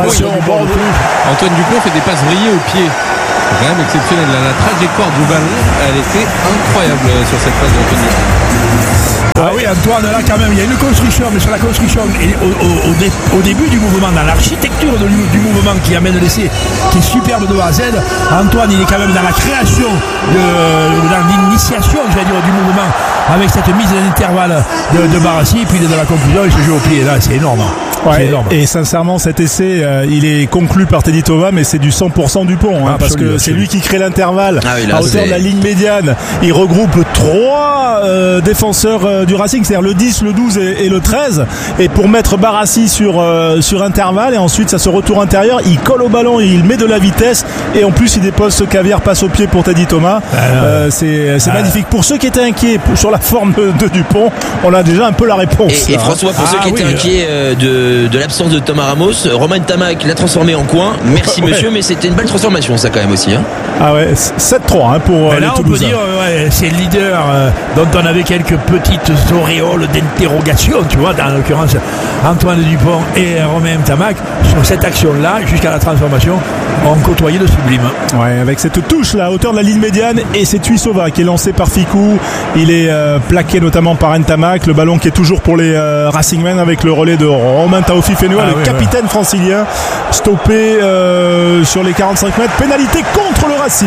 Antoine Dupont fait des passes vrillées au pied. C'est quand même exceptionnel. La trajectoire du ballon, elle était incroyable sur cette passe d'Antoine Dupont. Ah oui, Antoine, là quand même, il y a une construction, mais sur la construction, et au début du mouvement, dans l'architecture du mouvement qui amène l'essai, qui est superbe de A à Z, Antoine, il est quand même dans la création, dans l'initiation, j'allais dire, du mouvement, avec cette mise à l'intervalle de Barassi, puis dans la conclusion, il se joue au pied, là, c'est énorme. Ouais, et sincèrement, cet essai, il est conclu par Teddy Thomas, mais c'est du 100% Dupont, parce que c'est lui qui crée l'intervalle à hauteur de la ligne médiane. Il regroupe 3 défenseurs du Racing, c'est-à-dire le 10, le 12 et le 13, et pour mettre Barassi sur intervalle, et ensuite ça se retourne intérieur, il colle au ballon, il met de la vitesse, et en plus il dépose ce caviar passe au pied pour Teddy Thomas. C'est magnifique. Pour ceux qui étaient inquiets sur la forme de Dupont, on a déjà un peu la réponse. Et François, pour ceux qui étaient inquiets de l'absence de Thomas Ramos, Romain Tamac l'a transformé en coin. Merci monsieur, mais c'était une belle transformation ça quand même aussi. Ah ouais, 7-3 pour les Toulousains. On peut dire, c'est le leader dont on avait quelques petites auréoles d'interrogation, tu vois, dans l'occurrence Antoine Dupont et Romain Tamac, sur cette action-là, jusqu'à la transformation, ont côtoyé le sublime. Ouais, avec cette touche là, à hauteur de la ligne médiane, et c'est Tuisova qui est lancé par Ficou. Il est plaqué notamment par Ntamak. Le ballon qui est toujours pour les Racingmen, avec le relais de Romain Taofi-Fenoua, le capitaine francilien, stoppé sur les 45 mètres. Pénalité contre le Racing.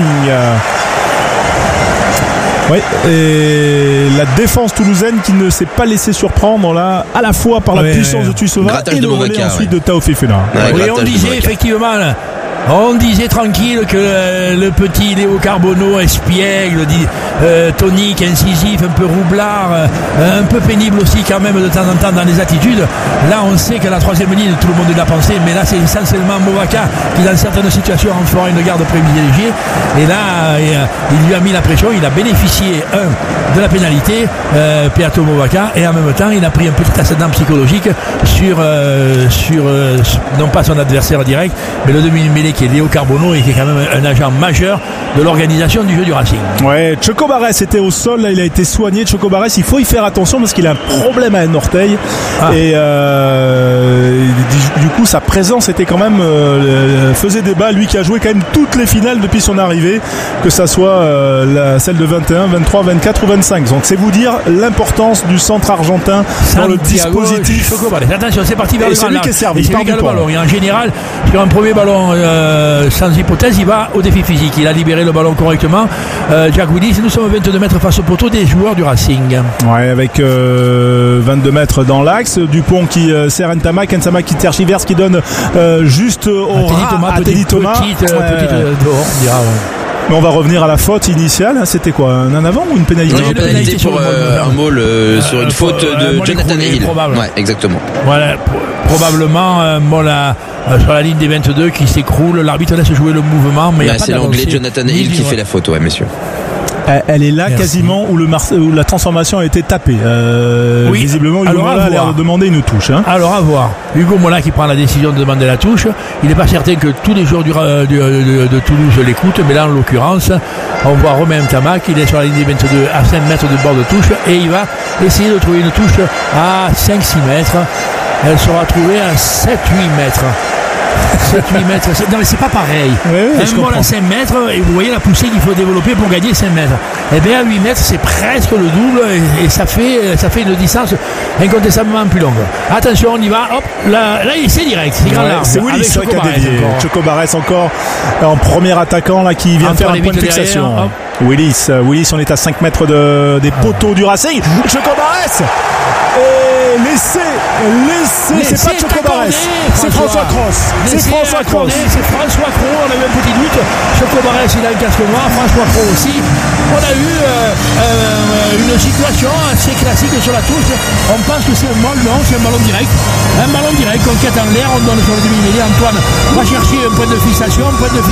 Oui, et la défense toulousaine qui ne s'est pas laissée surprendre là, à la fois par la puissance de Tuisova et le relais ensuite de Taofi-Fenoua. Et on disait effectivement là, on disait tranquille que le petit Léo Carbonneau, espiègle, tonique, incisif, un peu roublard, un peu pénible aussi quand même de temps en temps dans les attitudes. Là on sait que la 3e ligne, tout le monde l'a pensé, mais là c'est essentiellement Movaca qui dans certaines situations en fera une garde privilégiée, et là il lui a mis la pression, il a bénéficié de la pénalité, Peato Movaca, et en même temps il a pris un petit ascendant psychologique sur non pas son adversaire direct, mais le demi-mêlée qui est Léo Carbonneau, et qui est quand même un agent majeur de l'organisation du jeu du Racing. Ouais, Choco Barres était au sol, là il a été soigné. Choco Barres, il faut y faire attention parce qu'il a un problème à un orteil, et du coup sa présence était quand même faisait débat, lui qui a joué quand même toutes les finales depuis son arrivée, que ça soit celle de 21, 23, 24 ou 25. Donc c'est vous dire l'importance du centre argentin dans le dispositif. Choco Barres, attention, c'est parti vers et le c'est lui qui est servi. C'est lui qui a le ballon. Et en général, sur un premier ballon sans hypothèse, il va au défi physique. Il a libéré le ballon correctement. Jack Willis, nous sommes 22 mètres face au poteau des joueurs du Racing. Ouais, avec 22 mètres dans l'axe. Dupont qui sert Ntamak qui tergiverse, qui donne juste au Teddy Thomas. Petite dehors, on dira. Mais on va revenir à la faute initiale. C'était quoi, un avant ou une pénalité? Une pénalité pour un maul sur une faute de Jonathan Hill. Ouais, exactement. Voilà, probablement un maul sur la ligne des 22 qui s'écroule. L'arbitre laisse jouer le mouvement, mais c'est l'anglais Jonathan Hill qui fait la faute, ouais, messieurs. Elle est là. Merci. Quasiment où la transformation a été tapée. Oui. Visiblement, Hugo Mola a l'air de demander une touche. Alors à voir. Hugo Mola qui prend la décision de demander la touche. Il n'est pas certain que tous les joueurs de Toulouse l'écoutent, mais là en l'occurrence, on voit Romain Tamac, il est sur la ligne des 22 à 5 mètres de bord de touche et il va essayer de trouver une touche à 5-6 mètres. Elle sera trouvée à 7-8 mètres. 7-8 mètres, non mais c'est pas pareil. Un ball à 5 mètres et vous voyez la poussée qu'il faut développer pour gagner 5 mètres. Et bien à 8 mètres c'est presque le double et ça fait une distance incontestablement plus longue. Attention, on y va, hop, là c'est direct, c'est grand large. C'est Willis qui a dévié. Choco Barès encore en premier attaquant là qui vient faire un point de fixation. Willis, on est à 5 mètres des poteaux du Racing. Choco Barès et laissez, c'est pas Choco Barès, c'est François Cross. C'est François Cross. C'est François Cross, on a eu un petit doute. Choco Barès, il a un casque noir, François Cross aussi. On a eu une situation assez classique sur la touche. On pense que c'est un ballon, non, c'est un ballon direct. Un ballon direct, on quête en l'air, on donne sur le demi-mêlée. Antoine va chercher un point de fixation,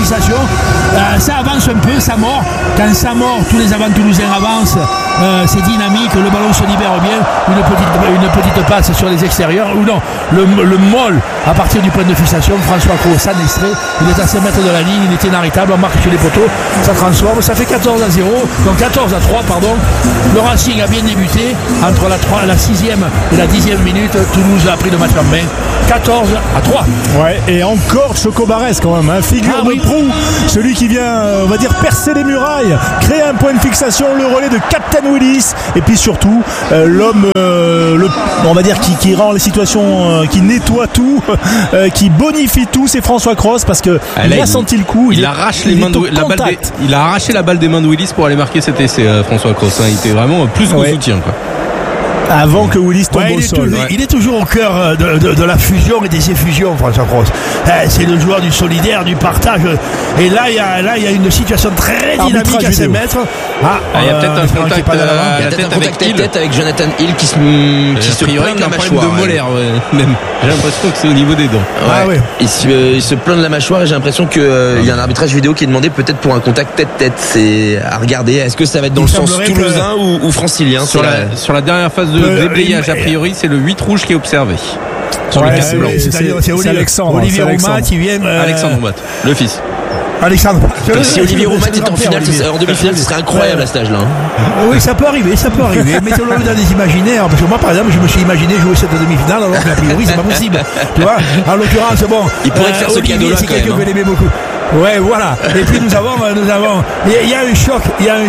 ça avance un peu, ça mord. Quand ça mord, tous les avants toulousains avancent. C'est dynamique, le ballon se libère bien. Une petite passe sur les extérieurs. Ou non, le molle à partir du point de fixation. François Cross, ça extrait. Il est à 5 mètres de la ligne, il est inarrêtable. On marque sur les poteaux, ça transforme. Ça fait 14-0. Donc 14-3, pardon. Le Racing a bien débuté. Entre la 6e et la 10e minute, Toulouse a pris le match en main. 14-3. Ouais, et encore Choco Barès quand même. Figure de proue. Celui qui vient, on va dire, percer les murailles, créer un point de fixation, le relais de Captain Willis. Et puis surtout, l'homme, on va dire, qui rend les situations, qui nettoie tout, qui bonifie tout, c'est François Cross parce que il a senti le coup. Il arrache les mains il a arraché la balle des mains de Willis pour aller marquer cet essai, François Cross. Il était vraiment plus qu'au soutien, quoi. Avant que Willis tombe au sol. Il est toujours au cœur de la fusion et des effusions, François Cross. C'est le joueur du solidaire, du partage. Et là, il y a une situation très dynamique à 5 mètres. Il y a peut-être un contact tête avec Jonathan Hill qui se plaint de la mâchoire. De molaire, même. J'ai l'impression que c'est au niveau des dents. Il se plaint de la mâchoire et j'ai l'impression qu'il y a un arbitrage vidéo qui est demandé peut-être pour un contact tête-tête. C'est à regarder. Est-ce que ça va être dans le sens toulousain ou francilien? Sur la dernière phase de déblayage, a priori, c'est le 8 rouge qui est observé. Sur le cap blanc. C'est Alexandre. Olivier Roumat qui vient. Alexandre Roumat, le fils. Alexandre. Si Olivier Roumat était en finale, en demi-finale, ce serait incroyable à cet âge-là. Oui, ça peut arriver. Mettons-le dans des imaginaires. Parce que moi, par exemple, je me suis imaginé jouer cette demi-finale, alors qu'a priori, c'est pas possible. Tu vois, en l'occurrence, bon. Il pourrait faire ce cadeau-là. C'est quelqu'un que l'aimait beaucoup. Ouais, voilà. Et puis nous avons. Il y a un choc.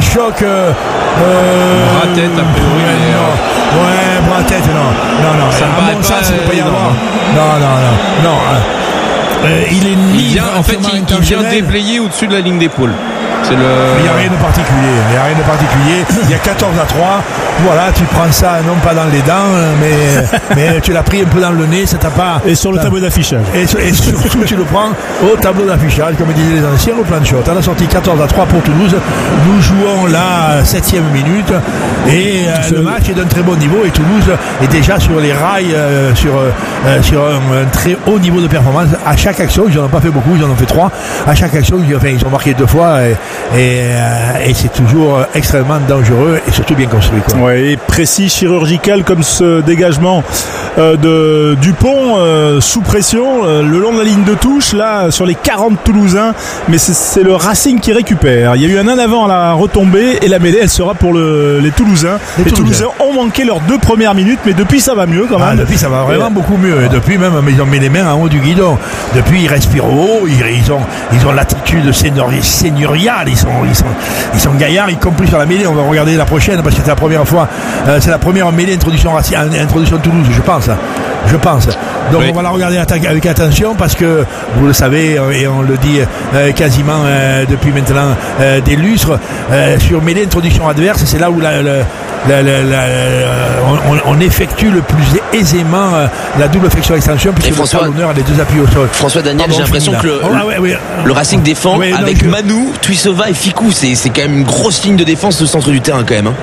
Bras-tête, a priori. Ouais, bras-tête, non. Ça me paraît pas. Ça ne peut pas y avoir. Non. Il est mis. Il vient déblayer au-dessus de la ligne d'épaule. Il n'y a rien de particulier. Il y a 14-3. Voilà, tu prends ça non pas dans les dents, mais tu l'as pris un peu dans le nez, ça t'a pas. Et sur le tableau d'affichage. Et surtout, tu le prends au tableau d'affichage, comme disaient les anciens, au plan de shot. À la sortie 14-3 pour Toulouse. Nous jouons la 7e minute et le match est d'un très bon niveau et Toulouse est déjà sur les rails, sur un très haut niveau de performance. À chaque action, ils n'en ont pas fait beaucoup, ils en ont fait 3. À chaque action, ils ont marqué 2 fois. Et c'est toujours extrêmement dangereux et surtout bien construit, quoi. Ouais, et précis, chirurgical comme ce dégagement de Dupont sous pression le long de la ligne de touche là sur les 40 Toulousains, mais c'est le Racing qui récupère. Il y a eu un avant à la retombée et la mêlée elle sera pour les Toulousains. Les Toulousains ont manqué leurs 2 premières minutes, mais depuis ça va mieux quand même. Depuis ça va vraiment beaucoup mieux. Et depuis même ils ont mis les mains en haut du guidon. Depuis ils respirent haut, ils ont l'attitude seigneuriale. Ils sont gaillards, y compris sur la mêlée. On va regarder la prochaine parce que c'est la première fois. C'est la première mêlée introduction Toulouse, je pense. Donc oui. On va la regarder avec attention parce que vous le savez et on le dit quasiment depuis maintenant des lustres sur mêlée introduction adverse. C'est là où on effectue le plus aisément la double flexion extension puisque le talonneur a les deux appuis au sol. François Daniel, j'ai l'impression que le Racing défend avec Manu, Tuisova et Ficou. C'est quand même une grosse ligne de défense au centre du terrain quand même.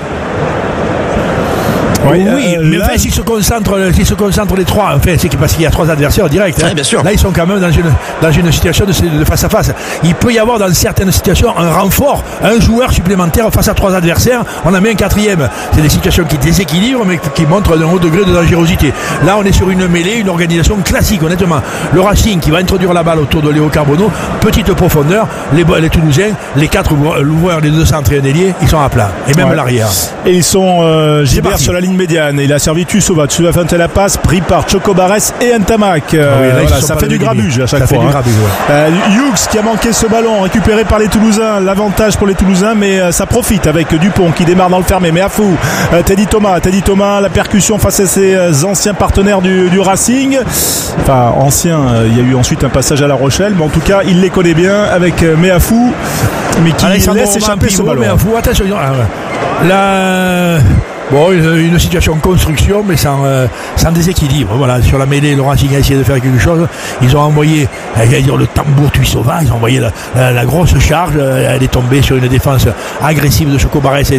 Oui, mais là, s'ils se concentrent les trois, c'est parce qu'il y a trois adversaires directs. Ouais, bien sûr. Là, ils sont quand même dans une situation de face à face. Il peut y avoir dans certaines situations un renfort, un joueur supplémentaire face à trois adversaires. On a mis un quatrième. C'est des situations qui déséquilibrent, mais qui montrent un haut degré de dangerosité. Là, on est sur une mêlée, une organisation classique, honnêtement. Le Racing qui va introduire la balle autour de Léo Carbonneau, petite profondeur. Les Toulousains, les quatre l'ouvreur, les deux centres et un ailier, ils sont à plat. Et même l'arrière. Et ils sont Gilbert sur la ligne médiane. Il a servi Tuisova fait la passe, pris par Chocobares et Ntamak. Ça fait du grabuge à chaque fois. Hughes qui a manqué ce ballon, récupéré par les Toulousains. L'avantage pour les Toulousains, mais ça profite avec Dupont qui démarre dans le fermé. Mais à fou, Teddy Thomas, la percussion face à ses anciens partenaires du Racing. Enfin, anciens, il y a eu ensuite un passage à La Rochelle, mais en tout cas, il les connaît bien avec Meafou, mais qui laisse échapper ce ballon. Meafou, attention. Une situation de construction, mais sans déséquilibre. Voilà, sur la mêlée, le Racing a essayé de faire quelque chose. Ils ont envoyé, le tambour Tuisova, ils ont envoyé la grosse charge. Elle est tombée sur une défense agressive de Chocobares et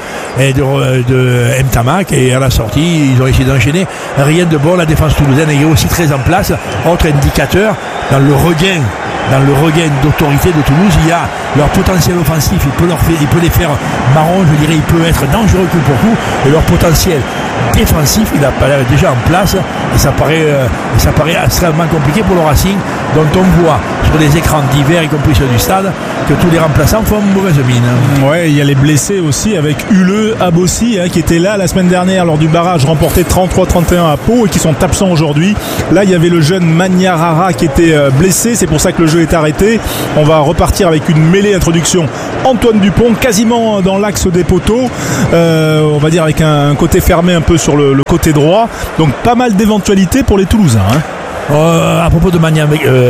de Ntamak. Et à la sortie, ils ont essayé d'enchaîner. Rien de bon. La défense toulousaine est aussi très en place. Autre indicateur, dans le regain d'autorité de Toulouse, il y a leur potentiel offensif, il peut les faire marron, je dirais, il peut être dangereux coup pour coup, et leur potentiel défensif, il apparaît déjà en place, et ça paraît extrêmement compliqué pour le Racing, dont on voit sur les écrans divers, y compris ceux du stade, que tous les remplaçants font une mauvaise mine. Ouais, il y a les blessés aussi, avec Huleux, Abossi, qui était là la semaine dernière lors du barrage remporté 33-31 à Pau, et qui sont absents aujourd'hui. Là, il y avait le jeune Maniarara qui était blessé, c'est pour ça que le jeu est arrêté. On va repartir avec une mêlée introduction. Antoine Dupont quasiment dans l'axe des poteaux, on va dire avec un côté fermé un peu sur le côté droit, donc pas mal d'éventualités pour les Toulousains. À propos de Mania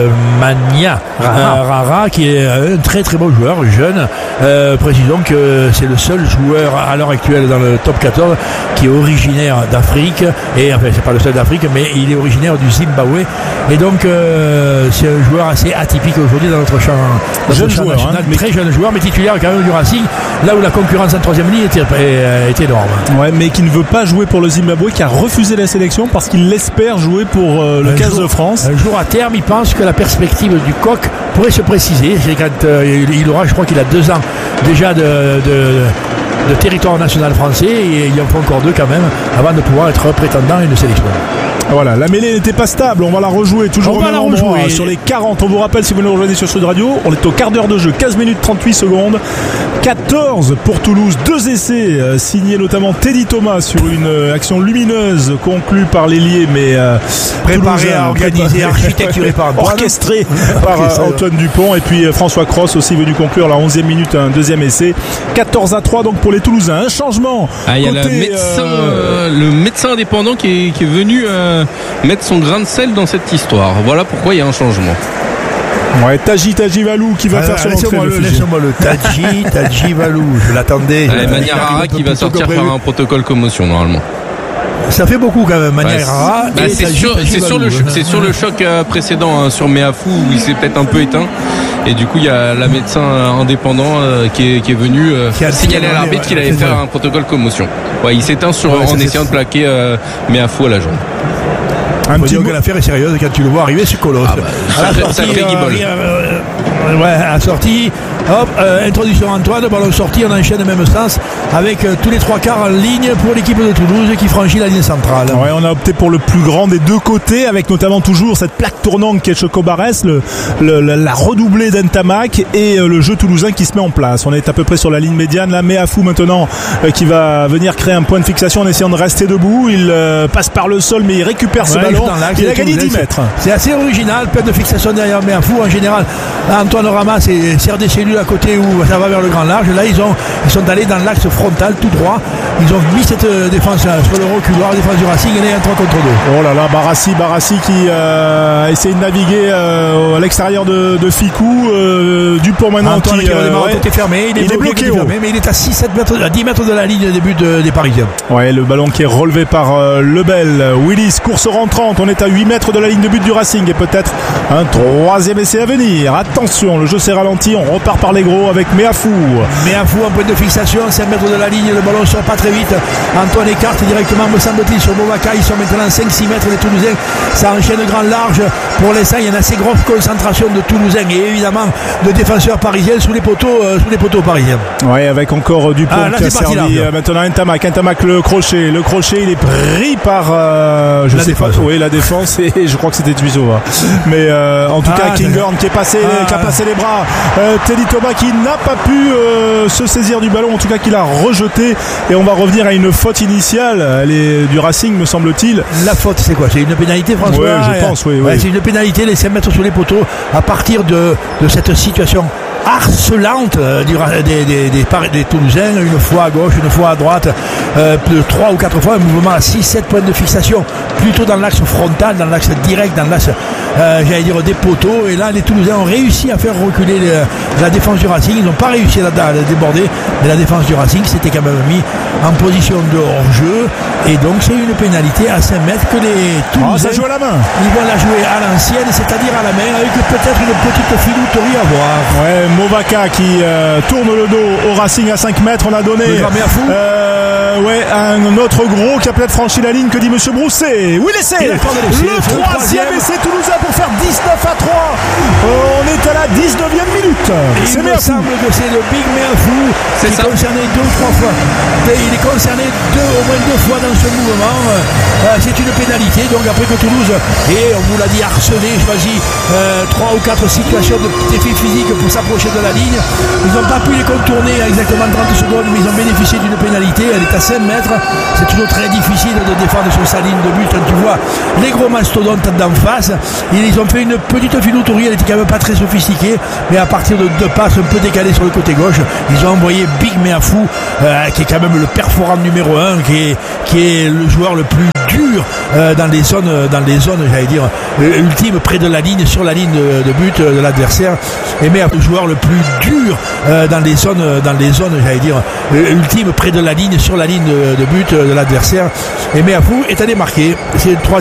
Rara, qui est un très très bon joueur, jeune. Précisons que c'est le seul joueur à l'heure actuelle dans le top 14 qui est originaire d'Afrique, et enfin c'est pas le seul d'Afrique, mais il est originaire du Zimbabwe, et donc c'est un joueur assez atypique aujourd'hui dans notre champ national, très jeune joueur, mais titulaire quand même du Racing, là où la concurrence en troisième ligne est énorme. Ouais, mais qui ne veut pas jouer pour le Zimbabwe, qui a refusé la sélection parce qu'il espère jouer pour le 15 de France. Un jour à terme, il pense que la perspective du coq pourrait se préciser. C'est quand il aura, je crois qu'il a 2 ans déjà de territoire national français, et il en faut encore 2 quand même avant de pouvoir être prétendant à une sélection. Voilà, la mêlée n'était pas stable, on va la rejouer toujours sur les 40. On vous rappelle, si vous nous rejoignez sur Sud Radio, on est au quart d'heure de jeu, 15 minutes 38 secondes, 14 pour Toulouse, 2 essais signés notamment Teddy Thomas sur une action lumineuse conclue par l'ailier, mais préparé, organisé, architecturé par orchestré par Antoine Dupont, et puis François Cross aussi venu conclure la 11e minute, un deuxième essai. 14-3 donc pour les Toulousains. Un changement. Il y a le médecin indépendant qui est venu mettre son grain de sel dans cette histoire. Voilà pourquoi il y a un changement. Ouais, Taji Valou qui va faire son entrée. Laissez-moi le Taji Valou, je l'attendais. Maniarara qui va sortir par un protocole commotion normalement. Ça fait beaucoup quand même, Maniarara. C'est sur le choc précédent sur Meafou où il s'est peut-être un peu éteint. Et du coup, il y a la médecin indépendant qui est venu signaler à l'arbitre qu'il allait faire un protocole commotion. Ouais, il s'éteint en essayant de plaquer Meafou à la jambe. Un petit que l'affaire est sérieuse quand tu le vois arriver, c'est colosse. À la sortie, introduction Antoine, ballon sorti, on enchaîne le même sens avec tous les 3 quarts en ligne pour l'équipe de Toulouse qui franchit la ligne centrale. Ouais, on a opté pour le plus grand des deux côtés, avec notamment toujours cette plaque tournante qui est Chocobares, la redoublée d'Ntamak, et le jeu toulousain qui se met en place. On est à peu près sur la ligne médiane là, Meafou maintenant qui va venir créer un point de fixation en essayant de rester debout. Il passe par le sol, mais il récupère ce ballon. ballon. Il a gagné 10 mètres. C'est assez original, plein de fixations derrière Méafou. En général, Antoine Rama, c'est CRD Cellule à côté où ça va vers le grand large. Là, ils sont allés dans l'axe frontal, tout droit. Ils ont mis cette défense sur le reculoir, la défense du Racing, elle est un 3 contre 2. Oh là là, Barassi qui essaie de naviguer à l'extérieur de Ficou. Dupont maintenant Antoine qui redémarre, tout est fermé. Il est bloqué, mais il est à 10 mètres de la ligne de début des Parisiens. Ouais, le ballon qui est relevé par Lebel. Willis, course rentrante. On est à 8 mètres de la ligne de but du Racing et peut-être un troisième essai à venir. Attention, le jeu s'est ralenti. On repart par les gros avec Méafou. Méafou en point de fixation, 5 mètres de la ligne. Le ballon sort pas très vite. Antoine écarte directement, me semble-t-il, sur Bovaka. Ils sont maintenant 5-6 mètres les Toulousains. Ça enchaîne grand large. Pour l'instant, il y a une assez grosse concentration de Toulousains et évidemment de défenseurs parisiens sous les poteaux parisiens. Ouais, avec encore Dupont qui a servi maintenant Ntamak le crochet il est pris par la défense et je crois que c'était Tuisova. Mais en tout cas Kinghorn qui a passé les bras, Teddy Thomas qui n'a pas pu se saisir du ballon, en tout cas qui l'a rejeté, et on va revenir à une faute initiale du Racing, me semble-t-il. La faute, c'est quoi? C'est une pénalité, François? Ouais, je pense, oui. C'est une pénalité, les 5 mètres sous les poteaux à partir de cette situation harcelante des Toulousains, une fois à gauche, une fois à droite, 3 ou 4 fois, un mouvement à 6-7 points de fixation, plutôt dans l'axe frontal, dans l'axe direct, dans l'axe des poteaux, et là les Toulousains ont réussi à faire reculer la défense du Racing. Ils n'ont pas réussi à déborder, mais la défense du Racing s'était quand même mis en position de hors-jeu, et donc c'est une pénalité à 5 mètres que les Toulousains ça joue à la main. Ils vont la jouer à l'ancienne, c'est-à-dire à la main, avec peut-être une petite filouterie à voir. Ouais, Movaka qui tourne le dos au Racing à 5 mètres. On a donné un autre gros qui a peut-être franchi la ligne. Que dit Monsieur Brousset? Oui, l'essai, le troisième essai toulousain pour faire 19-3. On est à la 19e minute. Il me semble que c'est le Big Méafou qui est concerné 2 ou 3 fois. Il est concerné au moins 2 fois dans ce mouvement. C'est une pénalité, donc après que Toulouse, et on vous l'a dit, harcelé, choisi 3 ou 4 situations de défi physique pour s'approcher de la ligne. Ils n'ont pas pu les contourner à exactement 30 secondes, mais ils ont bénéficié d'une pénalité. Elle est à 5 mètres. C'est toujours très difficile de défendre sur sa ligne de but quand tu vois les gros mastodontes d'en face. Ils ont fait une petite filouterie, elle était quand même pas très sophistiquée, mais à partir de 2 passes un peu décalées sur le côté gauche, ils ont envoyé Big Méafou, qui est quand même le perforant numéro 1, qui est le joueur le plus dur dans les zones j'allais dire ultimes, près de la ligne, sur la ligne de but de l'adversaire. Et mais le joueur le plus dur dans les zones j'allais dire ultimes, près de la ligne, sur la ligne de but de l'adversaire. Et Méafou est allé marquer. C'est le 3e